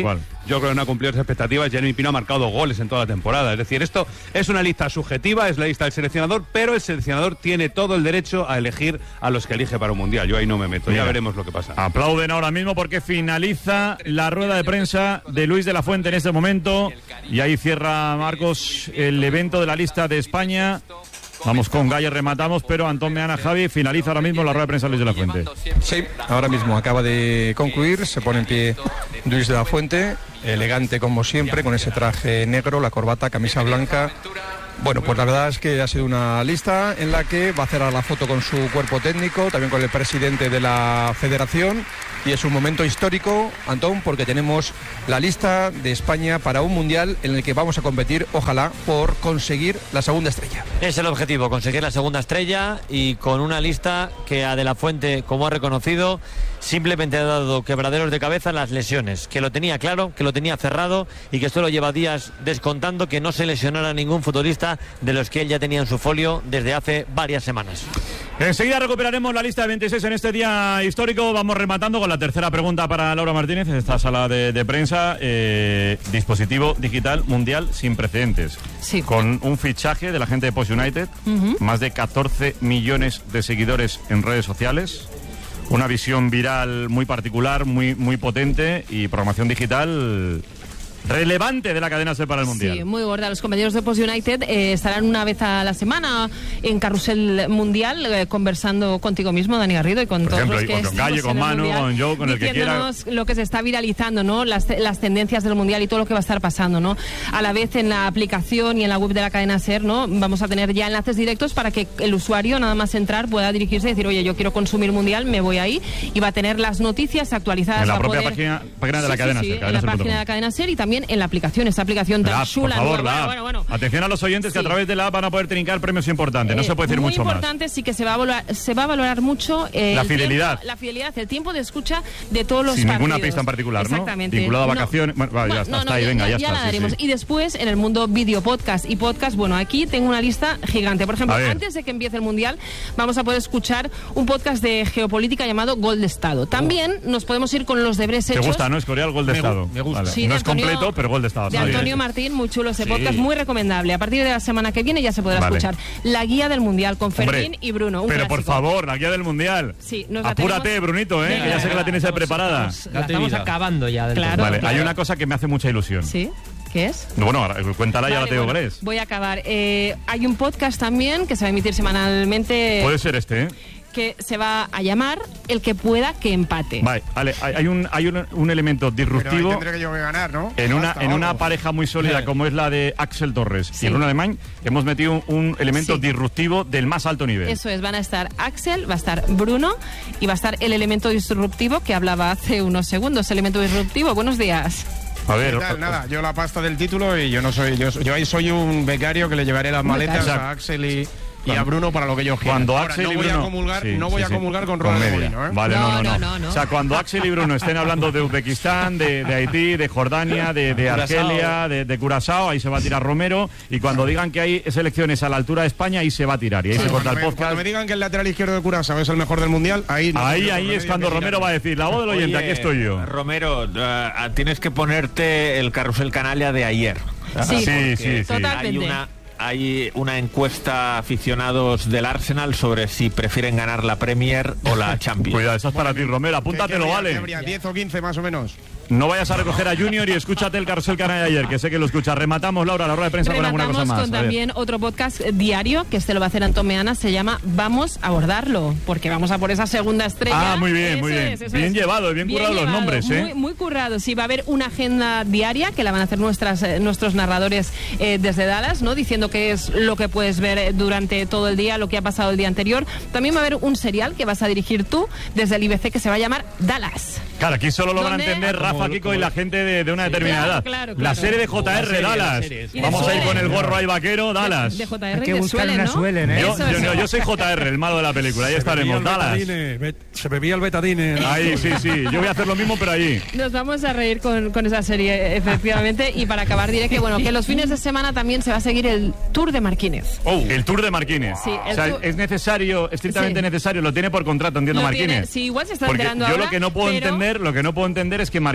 yo creo que no ha cumplido las expectativas. Jeremy Pino ha marcado dos goles en toda la temporada. Es decir, esto es una lista subjetiva, es la lista del seleccionador, pero el seleccionador tiene todo el derecho a elegir a los que elige para un mundial. Yo ahí no me meto, Mira, ya veremos lo que pasa. Aplauden ahora mismo porque finaliza la rueda de prensa de Luis de la Fuente en este momento y ahí cierra, Marcos, el evento de la lista de España. Vamos con Galler, rematamos, pero Antón Meana, Javi, finaliza ahora mismo la rueda de prensa Luis de la Fuente. Sí, ahora mismo acaba de concluir, se pone en pie Luis de la Fuente, elegante como siempre, con ese traje negro, la corbata, camisa blanca. Bueno, pues la verdad es que ha sido una lista en la que va a hacer la foto con su cuerpo técnico, también con el presidente de la federación, y es un momento histórico, Antón, porque tenemos la lista de España para un mundial en el que vamos a competir, ojalá, por conseguir la segunda estrella. Es el objetivo, conseguir la segunda estrella, y con una lista que a De la Fuente, como ha reconocido, simplemente ha dado quebraderos de cabeza las lesiones, que lo tenía claro, que lo tenía cerrado y que solo lleva días descontando que no se lesionara ningún futbolista de los que él ya tenía en su folio desde hace varias semanas. Enseguida recuperaremos la lista de veintiséis en este día histórico. Vamos rematando con la tercera pregunta para Laura Martínez en esta sala de, de prensa. Eh, dispositivo digital mundial sin precedentes. Sí. Con un fichaje de la gente de Post United, uh-huh. más de catorce millones de seguidores en redes sociales, una visión viral muy particular, muy, muy potente y programación digital relevante de la cadena SER para el Mundial. Sí, muy gorda. Los compañeros de Post United eh, estarán una vez a la semana en Carrusel Mundial eh, conversando contigo mismo, Dani Garrido, y con Por todos ejemplo, los que con Galle, con Manu, mundial, con Joe, con el que quiera. Lo que se está viralizando, ¿no? Las, las tendencias del Mundial y todo lo que va a estar pasando, ¿no? A la vez en la aplicación y en la web de la cadena SER, ¿no? Vamos a tener ya enlaces directos para que el usuario, nada más entrar, pueda dirigirse y decir, oye, yo quiero consumir Mundial, me voy ahí, y va a tener las noticias actualizadas. En la propia poder... página, página de la sí, cadena sí, SER. sí, en la página de la cadena SER y también en la aplicación. Esta aplicación tan la, chula. Por favor, ¿no? la bueno, bueno, bueno. Atención a los oyentes que sí. a través de la app van a poder trincar premios importantes. No Eh, se puede decir muy mucho más. Muy importante, sí que se va a valorar, se va a valorar mucho eh, la el fidelidad. Tiempo, la fidelidad, el tiempo de escucha de todos los Sin partidos. ninguna pista en particular, ¿no? Exactamente. Vinculado a No. vacaciones. Bueno, vale, No, ya está, no, está no, ahí, ya, venga, ya, ya está. la Sí, daremos. sí. Y después, en el mundo video podcast y podcast, bueno, aquí tengo una lista gigante. Por ejemplo, antes de que empiece el Mundial, vamos a poder escuchar un podcast de geopolítica llamado Gol de Estado. También oh. nos podemos ir con los deberes hechos. ¿Te gusta, no? Escorial, Gol de me Estado. Me gusta. Vale. Sí, no Antonio, es completo, pero Gol de Estado. De Antonio Martín, muy chulo ese sí. podcast, muy recomendable. A partir de la semana que viene ya se podrá vale. escuchar la guía del Mundial con Fermín Hombre, y Bruno. Un pero clásico. por favor, la guía del Mundial. Sí, nos la Apúrate, tenemos... Brunito, ¿eh? Venga, que ya sé que la tienes ahí estamos, preparada. Estamos, la estamos acabando ya. Del claro, vale, claro. hay una cosa que me hace mucha ilusión. ¿Sí? ¿Qué es? Bueno, cuéntala, ya vale, la te digo bueno, cuál es. Voy a acabar. Eh, hay un podcast también que se va a emitir semanalmente. Puede ser este, ¿eh? Que se va a llamar El que pueda que empate. Vale, vale, hay un, hay un, un elemento disruptivo. Pero ahí tendré que yo ganar, ¿no? En una, Hasta en una algo. pareja muy sólida como es la de Axel Torres Sí. y Bruno Alemán, hemos metido un, un elemento Sí. disruptivo del más alto nivel. Eso es, van a estar Axel, va a estar Bruno y va a estar el elemento disruptivo que hablaba hace unos segundos. Elemento disruptivo, buenos días. A ver, ¿Qué tal? Nada, yo la pasta del título y yo no soy, yo, yo ahí soy un becario que le llevaré las maletas a Axel y, y a Bruno para lo que yo quiera. Cuando Ahora, Axel no y voy Bruno, a comulgar, sí, no voy sí, a comulgar sí. con Rueda de Comedia. Molino, ¿eh? Vale, no no no, No, no, no. O sea, cuando Axel y Bruno estén hablando de Uzbekistán, de, de Haití, de Jordania, de, de Argelia, de, de Curazao, ahí se va a tirar Romero. Y cuando digan que hay selecciones a la altura de España, ahí se va a tirar. Y ahí Sí, se corta el cuando, me, podcast. cuando me digan que el lateral izquierdo de Curazao es el mejor del mundial, ahí no Ahí, tengo ahí remedio es cuando que Romero va a decir, la voz del oyente, Oye, aquí estoy yo. Romero, uh, tienes que ponerte el carrusel canalla de ayer. Sí, sí, sí, sí. Totalmente. Hay una, hay una encuesta aficionados del Arsenal sobre si prefieren ganar la Premier o la Champions. Cuidado, eso es para ti, Romero, apúntatelo, vale. diez o quince más o menos. No vayas a recoger a Junior y escúchate el carrusel canal de ayer, que sé que lo escuchas. Rematamos, Laura, la rueda de prensa con alguna cosa Rematamos más. con A ver. también otro podcast diario, que este lo va a hacer Antón Meana, se llama Vamos a abordarlo, porque vamos a por esa segunda estrella. Ah, muy bien, Eso muy bien. es, eso Bien es. llevado, bien currado los llevado, nombres, ¿eh? Muy, muy currado, sí, va a haber una agenda diaria que la van a hacer nuestras, eh, nuestros narradores eh, desde Dallas, ¿no? Diciendo qué es lo que puedes ver eh, durante todo el día, lo que ha pasado el día anterior. También va a haber un serial que vas a dirigir tú desde el I B C que se va a llamar Dallas. Claro, aquí solo lo van a ¿Dónde? entender Rafa, Como- Kiko como- y la gente de, de una determinada Claro, edad. claro, La claro. serie de J R, serie, Dallas. la serie, sí. Vamos Y de a ir con el Suelen. gorro ahí vaquero, Dallas. De J R Hay que de buscar Suelen, una ¿no? Suelen, ¿eh? Yo, Eso, yo- eso. yo soy J R, el malo de la película. Ahí Se estaremos, bebía el Dallas. betadine, bet- se bebía el betadine. Ahí, sí, sí. Yo voy a hacer lo mismo, pero allí. Nos vamos a reír con, con esa serie, efectivamente. Y para acabar diré que, bueno, que los fines de semana también se va a seguir el Tour de Marquínez. Oh, el Tour de Marquínez. Sí, el o sea, tour- es necesario, estrictamente Sí. necesario, lo tiene por contrato, entiendo, Lo Marquínez. tiene- sí, igual se está Porque enterando yo ahora, lo que no puedo pero- entender, lo que no puedo entender es que Marquínez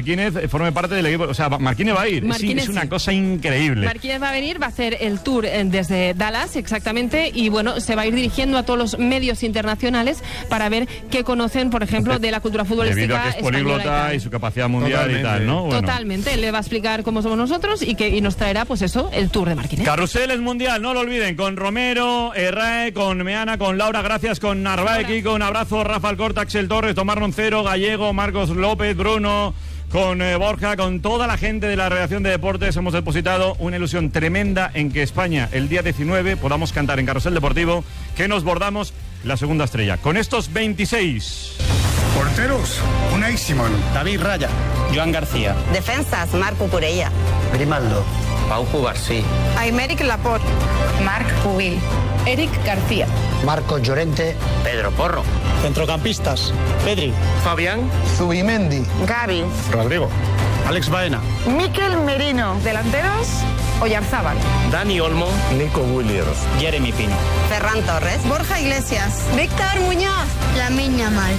Marquínez forme parte del equipo. O sea, Marquínez va a ir. Marquínez, es, es una sí. cosa increíble. Marquínez va a venir, va a hacer el tour desde Dallas, exactamente, y bueno, se va a ir dirigiendo a todos los medios internacionales para ver qué conocen, por ejemplo, de la cultura futbolística Debido a que es políglota y, y su capacidad mundial Totalmente. y tal, ¿no? Bueno. Totalmente, él le va a explicar cómo somos nosotros y, que, y nos traerá, pues eso, el tour de Marquínez. Carrusel es mundial, no lo olviden, con Romero, Errae, con Meana, con Laura, gracias, con Narváez, Kiko, un abrazo, Rafa Alcorta, Axel Torres, Tomás Roncero, Gallego, Marcos López, Bruno, con eh, Borja, con toda la gente de la redacción de deportes. Hemos depositado una ilusión tremenda en que España, el día diecinueve, podamos cantar en Carrusel Deportivo que nos bordamos la segunda estrella. Con estos veintiséis. Porteros, Unai Simón. David Raya. Joan García. Defensas, Marc Cucurella. Grimaldo. Pau Cubarsí. Aymeric Laporte. Marc Cubil. Eric García. Marcos Llorente. Pedro Porro. Centrocampistas. Pedri. Fabián. Zubimendi. Gavi. Rodrigo. Alex Baena. Mikel Merino. Delanteros, Oyarzábal. Dani Olmo. Nico Williams. Jeremy Pino. Ferran Torres. Borja Iglesias. Víctor Muñoz. Lamine Yamal.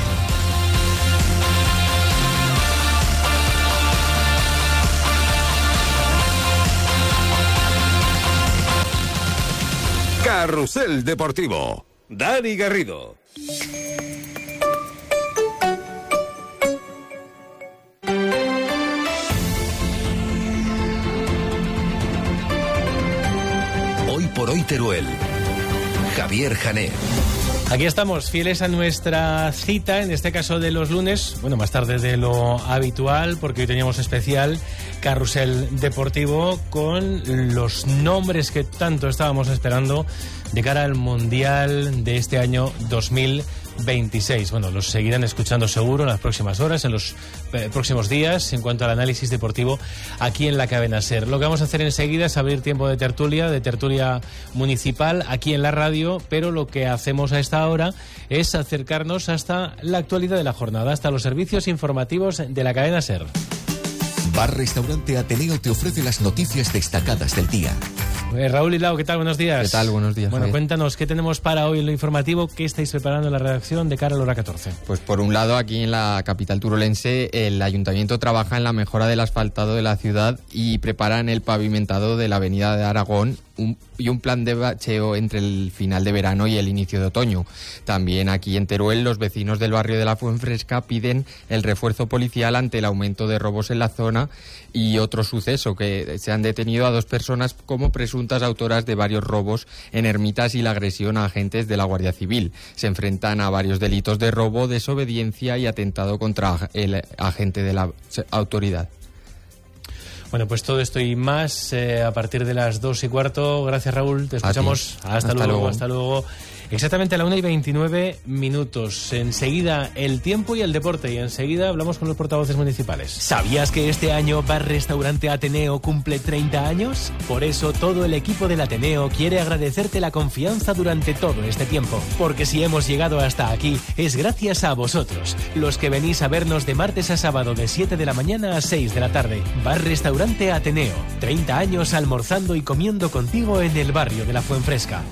Carrusel Deportivo. Dani Garrido. Hoy por hoy Teruel. Javier Jané. Aquí estamos, fieles a nuestra cita, en este caso de los lunes, bueno, más tarde de lo habitual, porque hoy teníamos especial Carrusel Deportivo con los nombres que tanto estábamos esperando de cara al Mundial de este año dos mil veintiséis. Bueno, los seguirán escuchando seguro en las próximas horas, en los eh, próximos días, en cuanto al análisis deportivo aquí en la Cadena SER. Lo que vamos a hacer enseguida es abrir tiempo de tertulia, de tertulia municipal aquí en la radio, pero lo que hacemos a esta hora es acercarnos hasta la actualidad de la jornada, hasta los servicios informativos de la Cadena SER. Bar Restaurante Ateneo te ofrece las noticias destacadas del día. Eh, Raúl Hilao, ¿qué tal? Buenos días. ¿Qué tal? Buenos días. Bueno, Javier. Cuéntanos, ¿qué tenemos para hoy en lo informativo? ¿Qué estáis preparando en la redacción de cara a la hora catorce? Pues por un lado, aquí en la capital turolense, el ayuntamiento trabaja en la mejora del asfaltado de la ciudad y preparan el pavimentado de la avenida de Aragón un, y un plan de bacheo entre el final de verano y el inicio de otoño. También aquí en Teruel, los vecinos del barrio de la Fuenfresca piden el refuerzo policial ante el aumento de robos en la zona y otro suceso, que se han detenido a dos personas como presuntas autoras de varios robos en ermitas y la agresión a agentes de la Guardia Civil. Se enfrentan a varios delitos de robo, desobediencia y atentado contra el agente de la autoridad. Bueno, pues todo esto y más eh, a partir de las dos y cuarto. Gracias, Raúl. Te escuchamos. Hasta, hasta luego, luego. Hasta luego. Exactamente a la una y veintinueve minutos. Enseguida el tiempo y el deporte. Y enseguida hablamos con los portavoces municipales. ¿Sabías que este año Bar Restaurante Ateneo cumple treinta años? Por eso todo el equipo del Ateneo quiere agradecerte la confianza durante todo este tiempo. Porque si hemos llegado hasta aquí es gracias a vosotros, los que venís a vernos de martes a sábado de siete de la mañana a seis de la tarde. Bar Restaurante Ateneo. treinta años almorzando y comiendo contigo en el barrio de la Fuenfresca.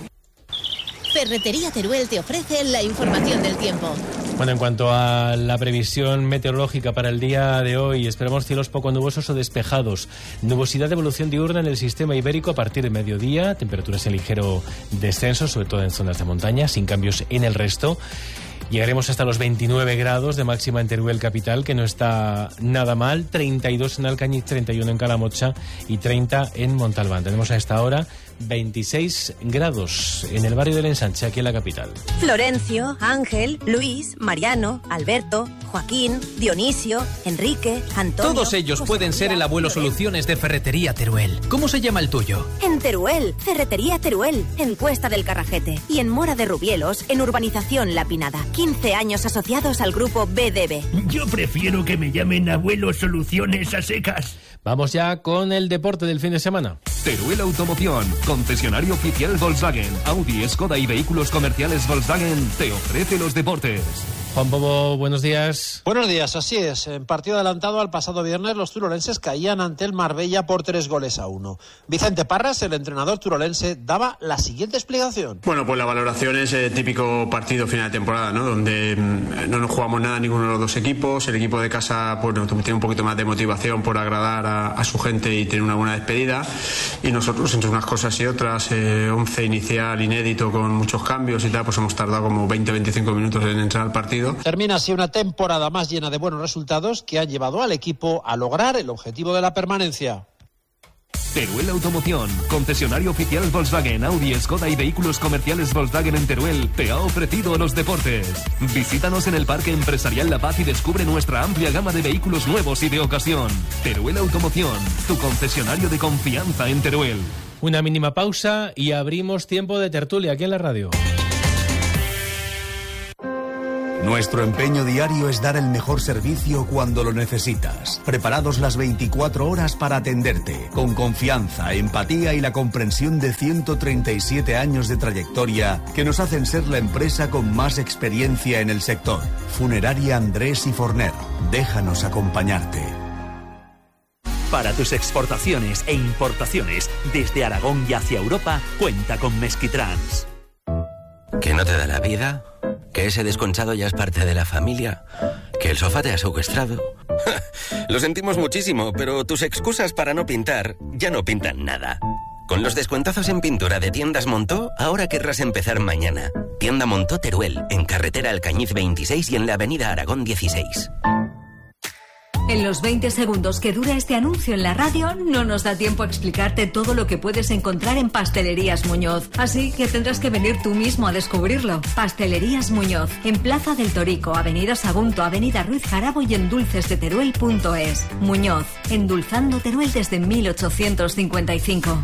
Ferretería Teruel te ofrece la información del tiempo. Bueno, en cuanto a la previsión meteorológica para el día de hoy, esperamos cielos poco nubosos o despejados. Nubosidad de evolución diurna en el sistema ibérico a partir de mediodía. Temperaturas en ligero descenso, sobre todo en zonas de montaña, sin cambios en el resto. Llegaremos hasta los veintinueve grados de máxima en Teruel capital, que no está nada mal. treinta y dos en Alcañiz, treinta y uno en Calamocha y treinta en Montalbán. Tenemos a esta hora veintiséis grados en el barrio del Ensanche, aquí en la capital. Florencio, Ángel, Luis, Mariano, Alberto, Joaquín, Dionisio, Enrique, Antonio... Todos ellos pueden ser el abuelo Soluciones de Ferretería Teruel. ¿Cómo se llama el tuyo? En Teruel, Ferretería Teruel, en Cuesta del Carrajete. Y en Mora de Rubielos, en Urbanización La Pinada. quince años asociados al grupo B D B. Yo prefiero que me llamen abuelo Soluciones a secas. Vamos ya con el deporte del fin de semana. Teruel Automoción, concesionario oficial Volkswagen, Audi, Skoda y vehículos comerciales Volkswagen, te ofrece los deportes. Juan Pobo, buenos días. Buenos días, así es. En partido adelantado al pasado viernes, los turolenses caían ante el Marbella por tres goles a uno. Vicente Parras, el entrenador turolense, daba la siguiente explicación. Bueno, pues la valoración es el típico partido final de temporada, ¿no? Donde no nos jugamos nada ninguno de los dos equipos. El equipo de casa pues, tiene un poquito más de motivación por agradar a, a su gente y tener una buena despedida. Y nosotros, entre unas cosas y otras, eh, once inicial inédito con muchos cambios y tal, pues hemos tardado como veinte a veinticinco minutos en entrar al partido. Termina así una temporada más llena de buenos resultados que han llevado al equipo a lograr el objetivo de la permanencia. Teruel Automoción, concesionario oficial Volkswagen, Audi, Skoda y vehículos comerciales Volkswagen en Teruel, te ha ofrecido los deportes. Visítanos en el Parque Empresarial La Paz y descubre nuestra amplia gama de vehículos nuevos y de ocasión. Teruel Automoción, tu concesionario de confianza en Teruel. Una mínima pausa y abrimos tiempo de tertulia aquí en la radio. Nuestro empeño diario es dar el mejor servicio cuando lo necesitas. Preparados las veinticuatro horas para atenderte, con confianza, empatía y la comprensión de ciento treinta y siete años de trayectoria que nos hacen ser la empresa con más experiencia en el sector. Funeraria Andrés y Forner. Déjanos acompañarte. Para tus exportaciones e importaciones desde Aragón y hacia Europa, cuenta con Mesquitrans. ¿Que no te da la vida? ¿Que ese desconchado ya es parte de la familia? ¿Que el sofá te ha secuestrado? Lo sentimos muchísimo, pero tus excusas para no pintar ya no pintan nada. Con los descuentazos en pintura de Tiendas Montó, ahora querrás empezar mañana. Tienda Montó Teruel, en carretera Alcañiz veintiséis y en la avenida Aragón dieciséis. En los veinte segundos que dura este anuncio en la radio, no nos da tiempo a explicarte todo lo que puedes encontrar en Pastelerías Muñoz. Así que tendrás que venir tú mismo a descubrirlo. Pastelerías Muñoz, en Plaza del Torico, Avenida Sagunto, Avenida Ruiz Jarabo y en dulces de teruel punto es. Muñoz, endulzando Teruel desde mil ochocientos cincuenta y cinco.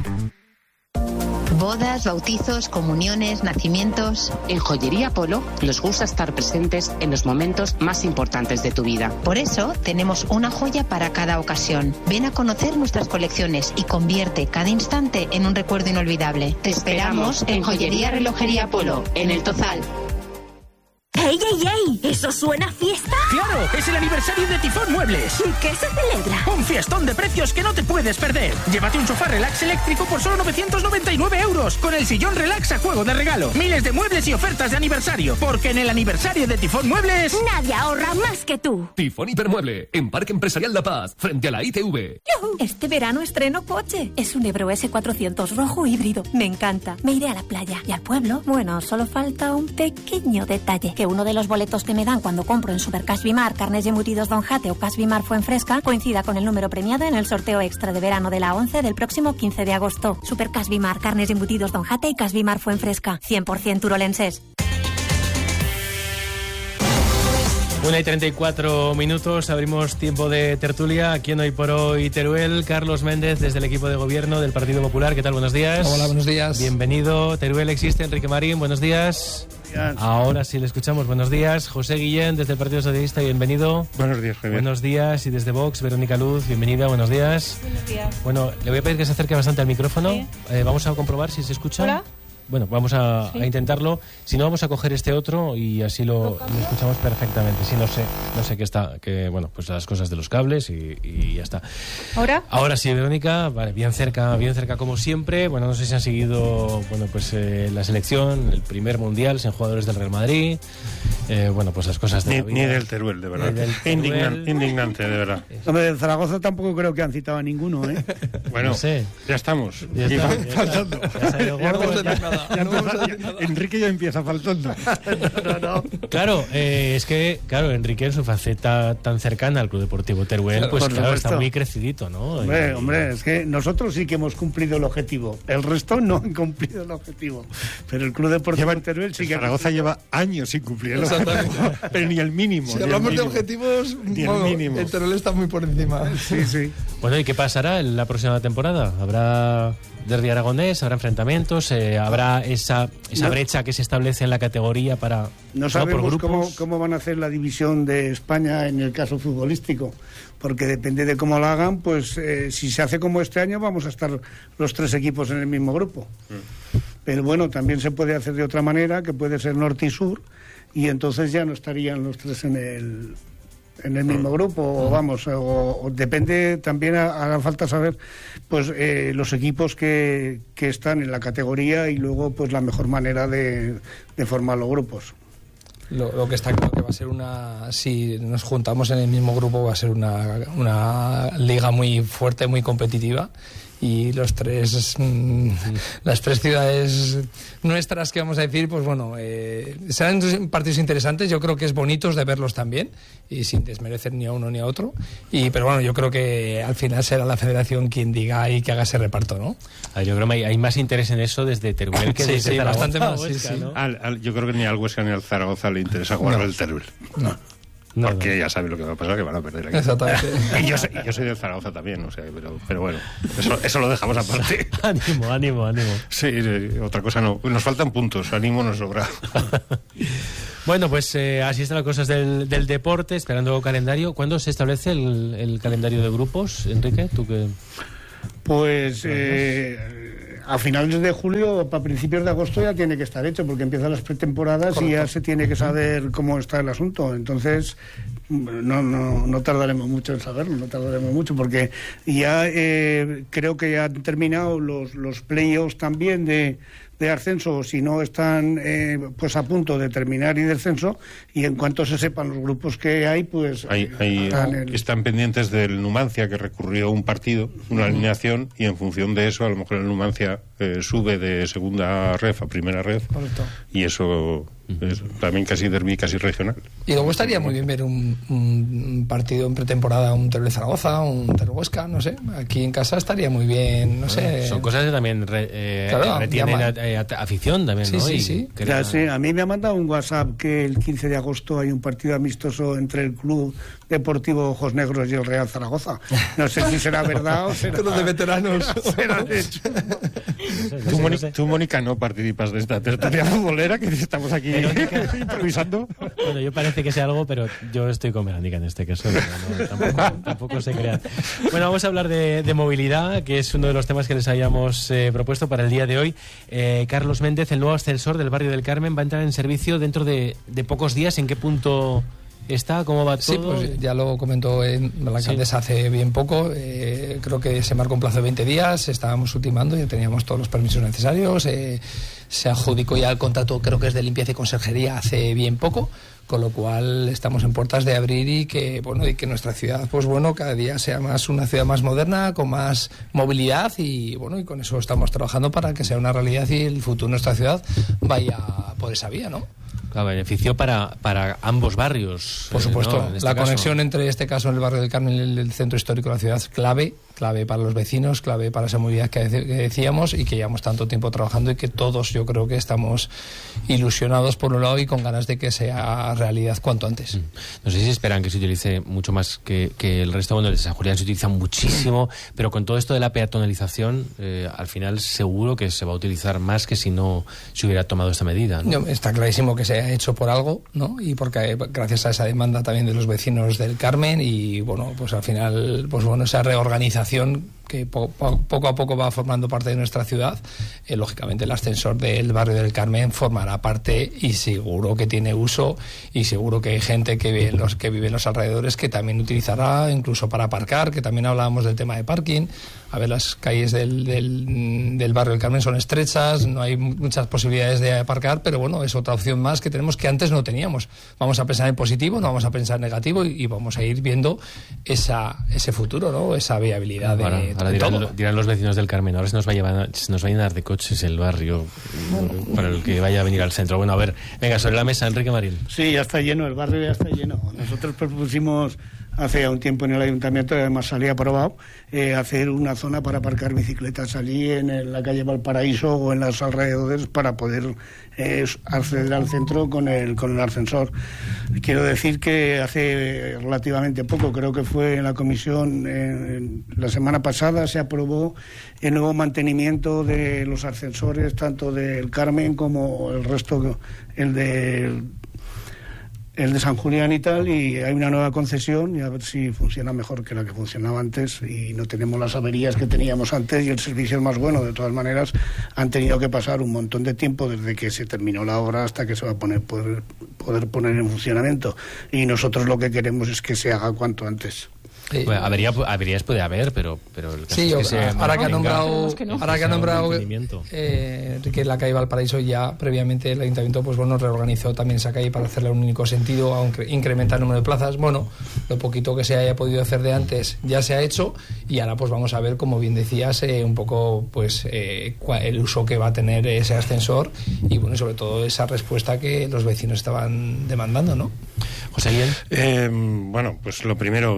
Bodas, bautizos, comuniones, nacimientos. En Joyería Polo nos gusta estar presentes en los momentos más importantes de tu vida. Por eso tenemos una joya para cada ocasión. Ven a conocer nuestras colecciones y convierte cada instante en un recuerdo inolvidable. Te esperamos en Joyería Relojería Polo, en El Tozal. ¡Ey, ey, ey! ¿Eso suena a fiesta? ¡Claro! ¡Es el aniversario de Tifón Muebles! ¿Y qué se celebra? ¡Un fiestón de precios que no te puedes perder! Llévate un sofá relax eléctrico por solo novecientos noventa y nueve euros, con el sillón relax a juego de regalo. Miles de muebles y ofertas de aniversario, porque en el aniversario de Tifón Muebles... Nadie ahorra más que tú. Tifón Hipermueble, en Parque Empresarial La Paz, frente a la I T V. ¡Yuhu! Este verano estreno coche. Es un Ebro ese cuatrocientos rojo híbrido. Me encanta. Me iré a la playa. Y al pueblo, bueno, solo falta un pequeño detalle. Que uno de los boletos que me dan cuando compro en Supercash Bimar, carnes y embutidos Don Jate o Cash Bimar Fuenfresca coincida con el número premiado en el sorteo extra de verano de la once del próximo quince de agosto. Supercash Bimar, carnes y embutidos Don Jate y Cash Bimar Fuenfresca, cien por ciento turolenses. Una y treinta y cuatro minutos, abrimos tiempo de tertulia aquí en Hoy por Hoy Teruel. Carlos Méndez, desde el equipo de gobierno del Partido Popular. ¿Qué tal? Buenos días. Hola, buenos días. Bienvenido. Teruel existe. Enrique Marín, buenos días. Buenos días. Ahora sí le escuchamos. Buenos días. José Guillén, desde el Partido Socialista. Bienvenido. Buenos días, Javier. Buenos días. Y desde Vox, Verónica Luz. Bienvenida. Buenos días. Buenos días. Bueno, le voy a pedir que se acerque bastante al micrófono. Sí. Eh, vamos a comprobar si se escucha. Hola. Bueno, vamos a, sí. a intentarlo. Si no, vamos a coger este otro y así lo, lo escuchamos perfectamente. Si no sé, no sé qué está, que bueno, pues las cosas de los cables y, y ya está. ¿Ahora? Ahora sí, Verónica, vale, bien cerca, bien cerca como siempre. Bueno, no sé si han seguido, bueno, pues eh, la selección, el primer mundial, sin jugadores del Real Madrid. Eh, bueno, pues las cosas de ni, la vida. Ni del Teruel, de verdad. Del Teruel. Indignan, indignante, de verdad. Hombre, del Zaragoza tampoco creo que han citado a ninguno, ¿eh? Bueno, no sé. Ya estamos. Ya está, ya faltando. Ya, ya salió gordo, ya, ya empieza, ya, Enrique ya empieza faltando. no, no. Claro, eh, es que, claro, Enrique en su faceta tan cercana al Club Deportivo Teruel, claro, pues claro, supuesto. está muy crecidito, ¿no? Hombre, y, hombre, es que nosotros sí que hemos cumplido el objetivo. El resto no han cumplido el objetivo. Pero el Club Deportivo lleva, Teruel sí que... Zaragoza lleva años sin cumplir el objetivo. Pero ni el mínimo. Si hablamos de objetivos, ni el mínimo. El Teruel está muy por encima. Sí, sí. Bueno, ¿y qué pasará en la próxima temporada? ¿Habrá derbi aragonés? ¿Habrá enfrentamientos? Eh, ¿Habrá esa, esa no. brecha que se establece en la categoría para... No sabemos ¿no? cómo, cómo van a hacer la división de España en el caso futbolístico, porque depende de cómo lo hagan, pues eh, si se hace como este año vamos a estar los tres equipos en el mismo grupo. Mm. pero bueno, también se puede hacer de otra manera, que puede ser norte y sur, y entonces ya no estarían los tres en el en el mismo grupo, o vamos, o, o depende también, hará falta saber pues eh, los equipos que, que están en la categoría y luego pues la mejor manera de, de formar los grupos. Lo, lo que está claro que va a ser una, si nos juntamos en el mismo grupo, va a ser una, una liga muy fuerte, muy competitiva, y los tres mmm, las tres ciudades nuestras, que vamos a decir, pues bueno, eh, serán partidos interesantes. Yo creo que es bonitos de verlos también, y sin desmerecer ni a uno ni a otro, y pero bueno, yo creo que al final será la federación quien diga y que haga ese reparto, ¿no? Ah, yo creo que hay, hay más interés en eso desde Teruel que sí, desde sí, Zaragoza, bastante más, Huesca, sí, sí. ¿no? Al, al, yo creo que ni al Huesca ni al Zaragoza le interesa jugar No. al Teruel. No. No, porque no. Ya saben lo que va a pasar, que van a perder aquí. Exactamente. Y yo, soy, yo soy del Zaragoza también, o sea, pero, pero bueno, eso, eso lo dejamos aparte. Ánimo, ánimo, ánimo. Sí, sí, otra cosa no. Nos faltan puntos, ánimo nos sobra. Bueno, pues eh, así están las cosas del, del deporte, esperando calendario. ¿Cuándo se establece el, el calendario de grupos, Enrique? ¿Tú qué? Pues eh, a finales de julio, para principios de agosto ya tiene que estar hecho, porque empiezan las pretemporadas. Correcto. Y ya se tiene que saber cómo está el asunto. Entonces no, no, no tardaremos mucho en saberlo, no tardaremos mucho, porque ya eh, creo que ya han terminado los, los play-offs también de de ascenso, si no están eh, pues a punto de terminar y descenso, y en cuanto se sepan los grupos que hay, pues hay, hay, están, el... están pendientes del Numancia, que recurrió un partido, una uh-huh. alineación, y en función de eso a lo mejor el Numancia eh, sube de segunda ref a primera ref. Correcto. Y eso es también casi derbi, casi regional. Y luego estaría muy bien ver un, un partido en pretemporada, un Teruel Zaragoza, un Teruel Huesca, no sé, aquí en casa estaría muy bien, no sé. Son cosas que también re, eh, claro, retienen a, a, afición también, sí, ¿no? Sí, y sí, sí. Ya, sí. A mí me ha mandado un WhatsApp que el quince de agosto hay un partido amistoso entre el Club Deportivo Ojos Negros y el Real Zaragoza. No sé si será verdad o será... Los de veteranos. será de hecho. Tú, Mónica, tú, Mónica, no participas de esta tertulia futbolera, que estamos aquí improvisando. Bueno, yo parece que sé algo, pero yo estoy con Verónica en este caso. No, tampoco, tampoco se crean. Bueno, vamos a hablar de, de movilidad, que es uno de los temas que les habíamos eh, propuesto para el día de hoy. Eh, Carlos Méndez, el nuevo ascensor del barrio del Carmen, va a entrar en servicio dentro de, de pocos días. ¿En qué punto está? ¿Cómo va todo? Sí, pues ya lo comentó en la alcaldesa sí. hace bien poco. Eh, creo que se marcó un plazo de veinte días, estábamos ultimando, ya teníamos todos los permisos necesarios, eh, se adjudicó ya el contrato, creo que es de limpieza y conserjería, hace bien poco, con lo cual estamos en puertas de abrir y que bueno y que nuestra ciudad pues bueno cada día sea más una ciudad más moderna, con más movilidad, y bueno y con eso estamos trabajando para que sea una realidad y el futuro de nuestra ciudad vaya por esa vía, ¿no? Claro, beneficio para, para ambos barrios. Por supuesto, eh, ¿no? en este la caso. conexión entre este caso el barrio del Carmen y el, el centro histórico de la ciudad es clave, clave para los vecinos, clave para esa movilidad que, que decíamos y que llevamos tanto tiempo trabajando y que todos yo creo que estamos ilusionados por un lado y con ganas de que sea realidad cuanto antes. No sé si esperan que se utilice mucho más que, que el resto. Bueno, el de San Julián se utiliza muchísimo, pero con todo esto de la peatonalización, eh, al final seguro que se va a utilizar más que si no se hubiera tomado esta medida, ¿no? No, está clarísimo que se ha hecho por algo, ¿no? Y porque gracias a esa demanda también de los vecinos del Carmen y bueno, pues al final, pues bueno, esa reorganización que po po poco a poco va formando parte de nuestra ciudad, eh, lógicamente el ascensor del barrio del Carmen formará parte y seguro que tiene uso y seguro que hay gente que vive en los, que vive en los alrededores que también utilizará incluso para aparcar, que también hablábamos del tema de parking. A ver, las calles del, del, del barrio del Carmen son estrechas, no hay muchas posibilidades de aparcar, pero bueno, es otra opción más que tenemos que antes no teníamos. Vamos a pensar en positivo, no vamos a pensar en negativo y, y vamos a ir viendo esa, ese futuro, ¿no? Esa viabilidad de, ahora, ahora de dirán, todo. dirán los vecinos del Carmen, ahora se nos va a llevar, se nos va a llenar de coches el barrio para el que vaya a venir al centro. Bueno, a ver, venga, sobre la mesa, Enrique Maril. Sí, ya está lleno, el barrio ya está lleno. Nosotros propusimos hace ya un tiempo en el ayuntamiento, y además salía aprobado, eh, hacer una zona para aparcar bicicletas allí en, en la calle Valparaíso o en los alrededores para poder eh, acceder al centro con el, con el ascensor. Quiero decir que hace relativamente poco, creo que fue en la comisión, eh, la semana pasada se aprobó el nuevo mantenimiento de los ascensores, tanto del Carmen como el resto, el de... el de San Julián y tal, y hay una nueva concesión y a ver si funciona mejor que la que funcionaba antes y no tenemos las averías que teníamos antes y el servicio es más bueno. De todas maneras, han tenido que pasar un montón de tiempo desde que se terminó la obra hasta que se va a poner poder, poder poner en funcionamiento, y nosotros lo que queremos es que se haga cuanto antes. Sí. Bueno, avería, averías puede haber, pero, pero el caso sí, es que yo, se ahora, que ha nombrado, que no. ahora que ha nombrado eh, que la calle Valparaíso, ya previamente el ayuntamiento pues bueno reorganizó también esa calle para hacerla en un único sentido, aunque incrementar el número de plazas. Bueno, lo poquito que se haya podido hacer de antes ya se ha hecho, y ahora pues vamos a ver, como bien decías, eh, un poco pues eh, el uso que va a tener ese ascensor, y bueno, sobre todo esa respuesta que los vecinos estaban demandando, ¿no? José Guillén. Eh, bueno, pues lo primero,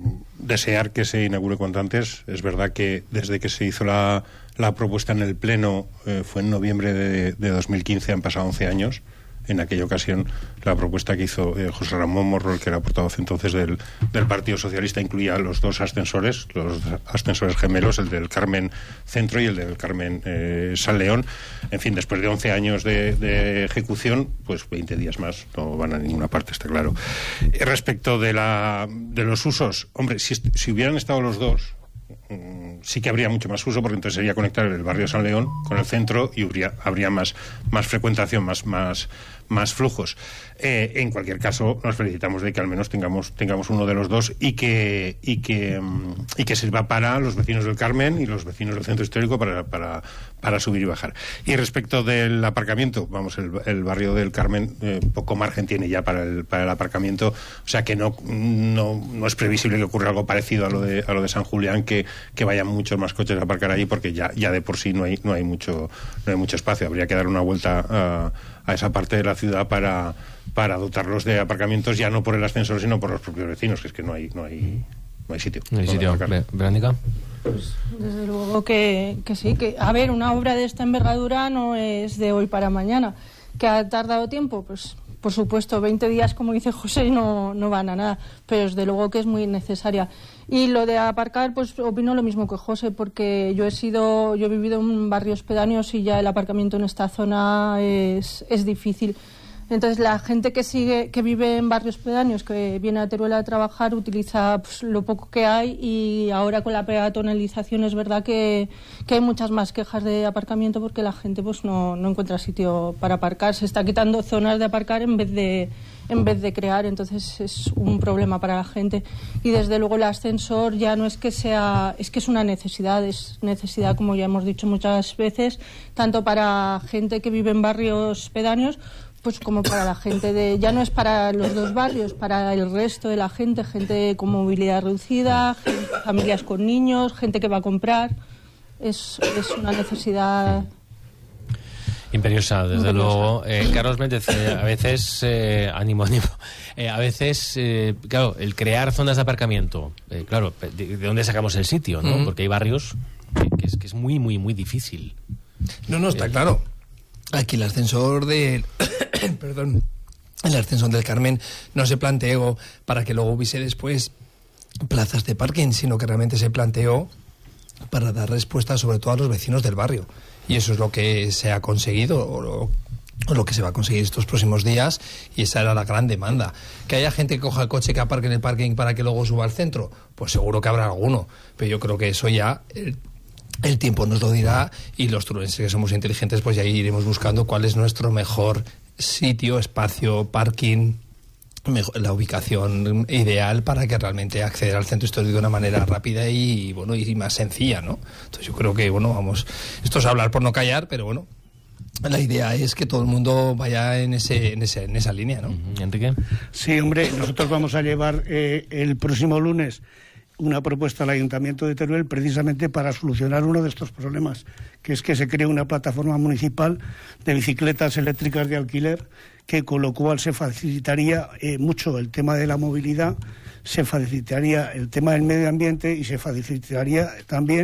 desear que se inaugure cuanto antes. Es verdad que desde que se hizo la, la propuesta en el Pleno, eh, fue en noviembre de, de dos mil quince, han pasado once años. En aquella ocasión, la propuesta que hizo eh, José Ramón Morro, el que era portavoz entonces del, del Partido Socialista, incluía los dos ascensores, los ascensores gemelos, el del Carmen Centro y el del Carmen eh, San León. En fin, después de once años de, de ejecución, pues veinte días más no van a ninguna parte, está claro. Eh, respecto de, la, de los usos, hombre, si, si hubieran estado los dos, sí que habría mucho más uso, porque entonces sería conectar el barrio San León con el centro y habría, habría más, más frecuentación, más, más, más flujos. Eh, en cualquier caso, nos felicitamos de que al menos tengamos, tengamos uno de los dos y que, y que, y que sirva para los vecinos del Carmen y los vecinos del centro histórico para, para, para subir y bajar. Y respecto del aparcamiento, vamos, el, el barrio del Carmen eh, poco margen tiene ya para el, para el aparcamiento, o sea que no, no, no es previsible que ocurra algo parecido a lo de, a lo de San Julián, que, que vayan muchos más coches a aparcar allí, porque ya, ya de por sí no hay, no hay mucho, no hay mucho espacio. Habría que dar una vuelta a, a esa parte de la ciudad para, para dotarlos de aparcamientos, ya no por el ascensor, sino por los propios vecinos, que es que no hay, no hay, no hay sitio. No hay sitio. Verónica. Pues desde luego que, que sí, que a ver, una obra de esta envergadura no es de hoy para mañana. ¿Que ha tardado tiempo? Pues por supuesto, veinte días, como dice José, no, no van a nada, pero desde luego que es muy necesaria. Y lo de aparcar, pues opino lo mismo que José, porque yo he sido, yo he vivido en barrios pedáneos y ya el aparcamiento en esta zona es, es difícil. Entonces la gente que sigue, que vive en barrios pedáneos, que viene a Teruel a trabajar, utiliza pues, lo poco que hay, y ahora con la peatonalización es verdad que, que hay muchas más quejas de aparcamiento, porque la gente pues no, no encuentra sitio para aparcar. Se está quitando zonas de aparcar en vez de en vez de crear, entonces es un problema para la gente. Y desde luego el ascensor ya no es que sea, es que es una necesidad, es necesidad, como ya hemos dicho muchas veces, tanto para gente que vive en barrios pedáneos, pues como para la gente de, ya no es para los dos barrios, para el resto de la gente, gente con movilidad reducida, gente, familias con niños, gente que va a comprar. Es, es una necesidad imperiosa, desde imperiosa. luego. Eh, Carlos Méndez, eh, a veces, eh, ánimo, ánimo, eh, a veces, eh, claro, el crear zonas de aparcamiento, eh, claro, de, de dónde sacamos el sitio, ¿no? Mm. Porque hay barrios que, que, es, que es muy, muy, muy difícil. No, no, está eh, claro. Aquí el ascensor de... perdón. El ascensor del Carmen no se planteó para que luego hubiese después plazas de parking, sino que realmente se planteó para dar respuesta sobre todo a los vecinos del barrio. Y eso es lo que se ha conseguido, o lo, o lo que se va a conseguir estos próximos días, y esa era la gran demanda. Que haya gente que coja el coche, que aparque en el parking para que luego suba al centro, pues seguro que habrá alguno, pero yo creo que eso ya... El, El tiempo nos lo dirá, y los turolenses que somos inteligentes pues ya iremos buscando cuál es nuestro mejor sitio, espacio, parking, mejor, la ubicación ideal para que realmente acceder al centro histórico de una manera rápida y bueno y más sencilla, ¿no? Entonces yo creo que bueno vamos, esto es hablar por no callar, pero bueno, la idea es que todo el mundo vaya en ese en ese en esa línea, ¿no? Enrique. Sí, hombre, nosotros vamos a llevar eh, el próximo lunes una propuesta al Ayuntamiento de Teruel precisamente para solucionar uno de estos problemas, que es que se cree una plataforma municipal de bicicletas eléctricas de alquiler, que con lo cual se facilitaría eh, mucho el tema de la movilidad, se facilitaría el tema del medio ambiente y se facilitaría también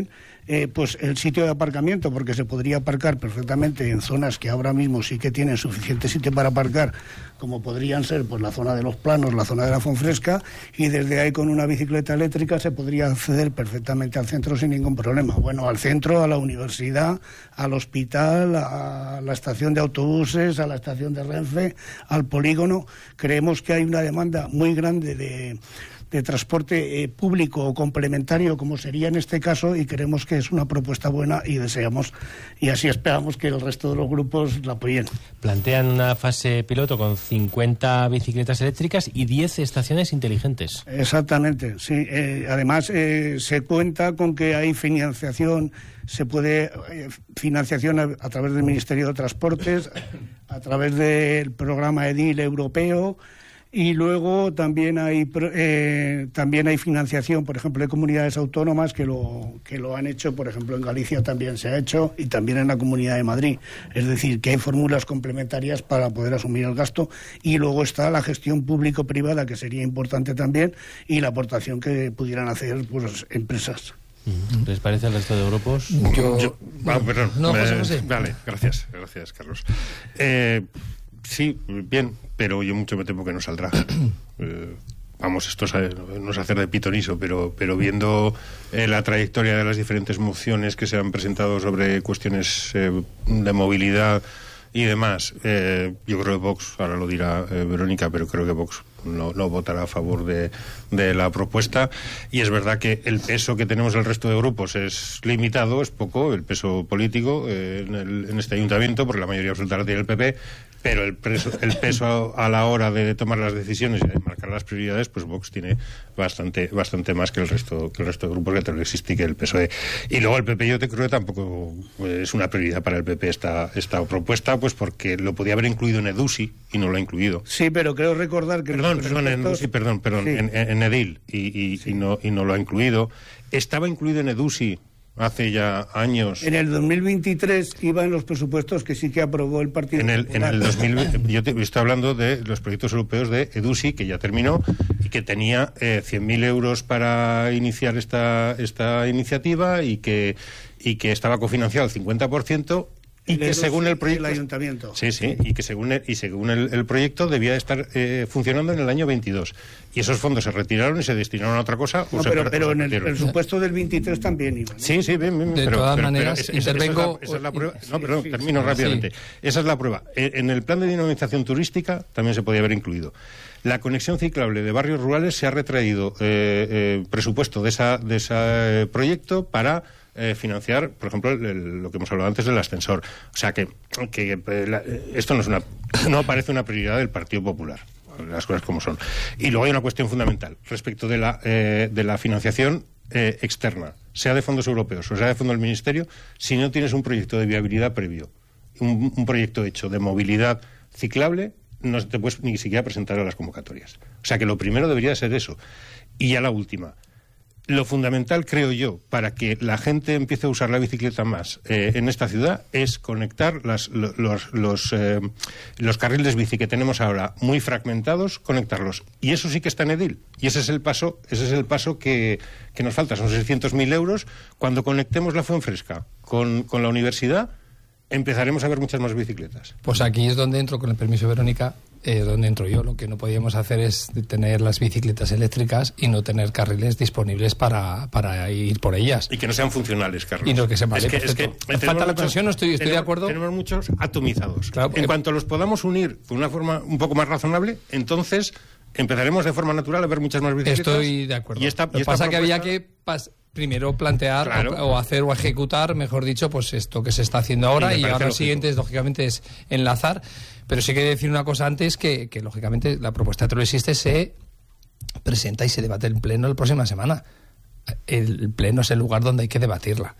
eh, pues el sitio de aparcamiento, porque se podría aparcar perfectamente en zonas que ahora mismo sí que tienen suficiente sitio para aparcar, como podrían ser pues la zona de los Planos, la zona de la Fonfresca, y desde ahí con una bicicleta eléctrica se podría acceder perfectamente al centro sin ningún problema. Bueno, al centro, a la universidad, al hospital, a la estación de autobuses, a la estación de Renfe, al polígono. Creemos que hay una demanda muy grande de, de transporte eh, público o complementario, como sería en este caso, y creemos que es una propuesta buena y deseamos, y así esperamos que el resto de los grupos la apoyen. Plantean una fase piloto con cincuenta bicicletas eléctricas y diez estaciones inteligentes. Exactamente, sí. Eh, además, eh, se cuenta con que hay financiación, se puede eh, financiación a, a través del Ministerio de Transportes, a través del programa EDIL europeo, y luego también hay eh, también hay financiación, por ejemplo, de comunidades autónomas que lo que lo han hecho, por ejemplo, en Galicia también se ha hecho, y también en la Comunidad de Madrid. Es decir, que hay fórmulas complementarias para poder asumir el gasto, y luego está la gestión público-privada, que sería importante también, y la aportación que pudieran hacer pues empresas. ¿Les parece al resto de grupos? Yo, Yo ah, perdón. No, José, eh, José. Vale, gracias, gracias, Carlos. Eh, sí, bien, pero yo mucho me temo que no saldrá. eh, vamos, esto no es hacer de pitoniso, pero, pero viendo eh, la trayectoria de las diferentes mociones que se han presentado sobre cuestiones eh, de movilidad y demás, eh, yo creo que Vox, ahora lo dirá eh, Verónica, pero creo que Vox no, no votará a favor de, de la propuesta, y es verdad que el peso que tenemos el resto de grupos es limitado, es poco, el peso político eh, en, el, en este ayuntamiento, porque la mayoría absoluta la tiene el P P, pero el, preso, el peso a la hora de tomar las decisiones y de marcar las prioridades, pues Vox tiene bastante bastante más que el resto que el resto de grupos que también existe, y que el P S O E. Y luego el P P yo te creo que tampoco es una prioridad para el P P esta, esta propuesta, pues porque lo podía haber incluido en EDUSI y no lo ha incluido. Sí, pero creo recordar que... Perdón, perdón, en EDUSI, perdón, perdón, sí. en, en EDIL, y, y, sí. y, no, y no lo ha incluido. Estaba incluido en EDUSI hace ya años. En el dos mil veintitrés iba en los presupuestos que sí que aprobó el Partido en el, Popular. En el dos mil veinte, yo te, estoy hablando de los proyectos europeos de EDUSI, que ya terminó, y que tenía eh, cien mil euros para iniciar esta, esta iniciativa, y que, y que estaba cofinanciado al cincuenta por ciento. Y el que EDUSI, según el proyecto... El ayuntamiento. Sí, sí, y que según el, y según el, el proyecto debía estar eh, funcionando en el año veintidós. Y esos fondos se retiraron y se destinaron a otra cosa. No, o pero, se, pero o en el presupuesto del veintitrés también iba, ¿no? Sí, sí, bien, bien. De pero, todas pero, maneras, pero esa, intervengo... Esa es, la, esa es la prueba. No, sí, perdón, sí, termino sí, rápidamente. Sí. Esa es la prueba. En el plan de dinamización turística también se podía haber incluido. La conexión ciclable de barrios rurales se ha retraído eh, eh, presupuesto de ese de esa, eh, proyecto para... Eh, financiar, por ejemplo, el, el, lo que hemos hablado antes del ascensor. O sea que, que eh, la, esto no es una, no parece una prioridad del Partido Popular, las cosas como son. Y luego hay una cuestión fundamental respecto de la, eh, de la financiación eh, externa, sea de fondos europeos o sea de fondo del Ministerio. Si no tienes un proyecto de viabilidad previo, un, un proyecto hecho de movilidad ciclable, no te puedes ni siquiera presentar a las convocatorias. O sea que lo primero debería ser eso. Y ya la última. Lo fundamental, creo yo, para que la gente empiece a usar la bicicleta más eh, en esta ciudad es conectar las, los, los, los, eh, los carriles bici que tenemos ahora muy fragmentados, conectarlos. Y eso sí que está en EDIL. Y ese es el paso, ese es el paso que, que nos falta. Son seiscientos mil euros. Cuando conectemos la Fuenfresca con, con la universidad, empezaremos a ver muchas más bicicletas. Pues aquí es donde entro, con el permiso de Verónica, eh, donde entro yo. Lo que no podíamos hacer es tener las bicicletas eléctricas y no tener carriles disponibles para, para ir por ellas. Y que no sean funcionales, Carlos. Y no que se vale, es que, es que falta la conexión, no estoy, estoy tenemos, de acuerdo. Tenemos muchos atomizados. Claro, en eh, cuanto los podamos unir de una forma un poco más razonable, entonces empezaremos de forma natural a ver muchas más bicicletas. Estoy de acuerdo. Y esta, Lo que y esta pasa propuesta... que había que pas primero plantear claro. o, o hacer o ejecutar, mejor dicho, pues esto que se está haciendo ahora, y, y ahora lo siguiente es, lógicamente, es enlazar. Pero sí que decir una cosa antes, que, que lógicamente la propuesta de Teruel Existe se presenta y se debate en pleno la próxima semana. El pleno es el lugar donde hay que debatirla. Bueno,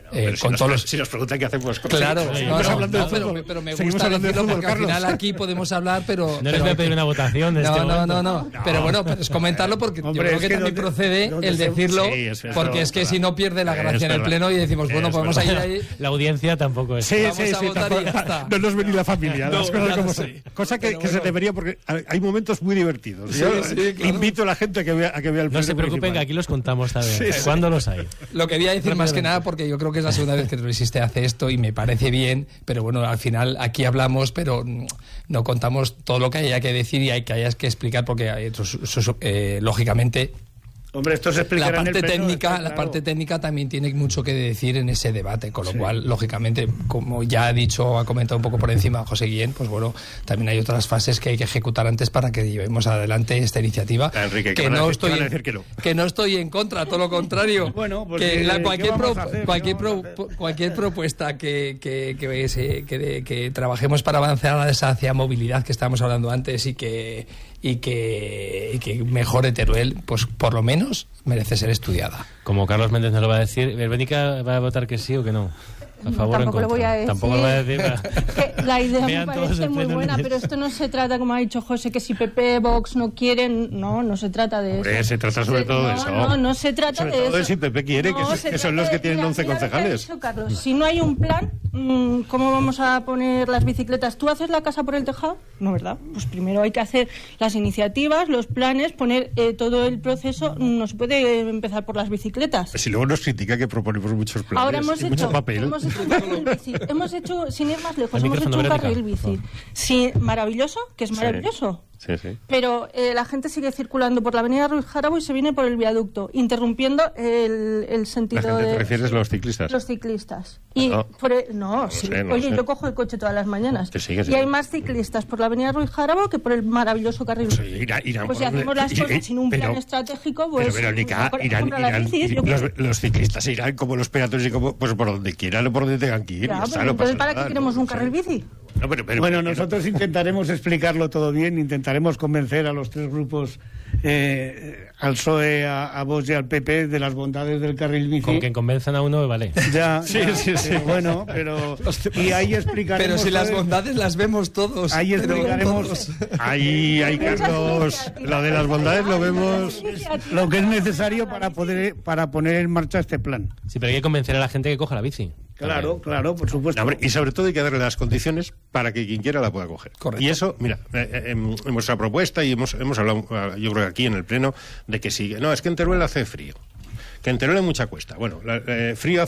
eh, pero si con nos, todos los... si nos preguntan qué hacemos con Claro, sí, no, pero, no, hablando no, de pero, fútbol. pero me Seguimos gusta hablando de decirlo fútbol, porque al Carlos. final aquí podemos hablar, pero... No les pero voy a pedir una votación de no, este no, momento. no, no, no, pero bueno, pero es comentarlo porque Hombre, yo creo es que, que también donde- procede donde el se- decirlo, Sí, es verdad, porque es que si no pierde la Es gracia en el verdad. pleno y decimos, bueno, Es podemos ir verdad. ahí... La audiencia tampoco es. Sí, Vamos sí, a sí, votar y ya está. no nos ven ni la familia, No, las cosas ya como lo son. sé. Cosa que, Pero que se bueno. debería, porque hay momentos muy divertidos. Sí, Yo sí, eh, claro. invito a la gente a que vea, a que vea el No pleno se preocupen, municipal. que aquí los contamos también. Sí, sí. ¿Cuándo los hay? Lo quería decir más que nada porque yo creo que es la segunda vez que Resiste hace esto y me parece bien, pero bueno, al final aquí hablamos, pero mm, no contamos todo lo que haya que decir y hay que haya que explicar porque hay otros, eso, eh, lógicamente Hombre, esto se explicará la en el parte pleno, técnica, está la claro. parte técnica también tiene mucho que decir en ese debate, con lo Sí. cual, lógicamente, como ya ha dicho, ha comentado un poco por encima José Guillén, pues bueno, también hay otras fases que hay que ejecutar antes para que llevemos adelante esta iniciativa. Ah, Enrique, ¿qué que van a no decir? estoy ¿Qué van a en- decir que no? que no estoy en contra, todo lo contrario. Bueno, pues que ¿qué- la- qué cualquier vamos pro- a hacer? cualquier ¿Qué vamos pro- a hacer? cualquier propuesta que que, que, se- que- que trabajemos para avanzar hacia movilidad que estábamos hablando antes y que y que, y que mejore Teruel, pues por lo menos merece ser estudiada. Como Carlos Méndez nos lo va a decir, ¿Verbénica va a votar que sí o que no? ¿A favor Tampoco o en lo voy a contra? decir. Tampoco lo va a decir. Que la idea me Vean todos parece el muy pleno buena, de- pero esto no se trata, como ha dicho José, que si P P, Vox no quieren, no, no se trata de Hombre, eso. se trata sobre Se- todo de no, eso. No, no se trata Sobre de todo eso. de si P P quiere, que No, es- se que son trata los que de- tienen mira, once mira lo que ha concejales. dicho Carlos. Si no hay un plan, mm, ¿cómo vamos a poner las bicicletas? ¿Tú haces la casa por el tejado? No, ¿verdad? Pues primero hay que hacer las iniciativas, los planes, poner eh, todo el proceso. No se puede empezar por las bicicletas. Si luego nos critica que proponemos muchos planes Ahora hemos y hecho, mucho papel. hemos hecho un carril bici. Hemos hecho, sin ir más lejos, El hemos hecho micrófono, un carril Verónica. bici. Sí, maravilloso, que es Sí. maravilloso. Sí, sí. Pero eh, la gente sigue circulando por la avenida Ruiz Jarabo y se viene por el viaducto, interrumpiendo el, el La sentido gente te de refieres a los ciclistas. los ciclistas. Y No. por el- no, sí. sé, no Oye, sé. yo cojo el coche todas las mañanas. Que sí, que sí. Y hay más ciclistas por la avenida Ruiz Jarabo que por el maravilloso carril bici. Irán, irán Pues si por- hacemos las y- cosas y- sin un plan pero- estratégico, pues Pero Verónica, mejor irán, compra las irán- bicis, yo los, creo. los ciclistas irán como los peatones y como pues por donde quieran o por donde tengan que ir. Ya, ya está, pero no pasa entonces, ¿para qué nada, queremos ¿no? un carril bici? No, pero- pero- Bueno, pero- nosotros intentaremos explicarlo todo bien, intentaremos convencer a los tres grupos, eh, al P S O E, a, a Vox y al P P, de las bondades del carril bici. Con que convenzan a uno, vale. Ya, Sí, ya, sí, sí. pero bueno, pero y ahí explicaremos. Pero si las todo- bondades las vemos todos. Ahí pero explicaremos todos. Ahí, ahí, Carlos, lo de las bondades lo vemos. lo que es necesario para poder para poner en marcha este plan. Sí, pero hay que convencer a la gente que coja la bici. Claro, claro, por supuesto. No, hombre, y sobre todo hay que darle las condiciones para que quien quiera la pueda coger. Correcto. Y eso, mira, eh, eh, en, en vuestra propuesta, y hemos, hemos hablado, eh, yo creo que aquí en el Pleno, de que sí, no, es que en Teruel hace frío, que en Teruel hay mucha cuesta. Bueno, la- eh, frío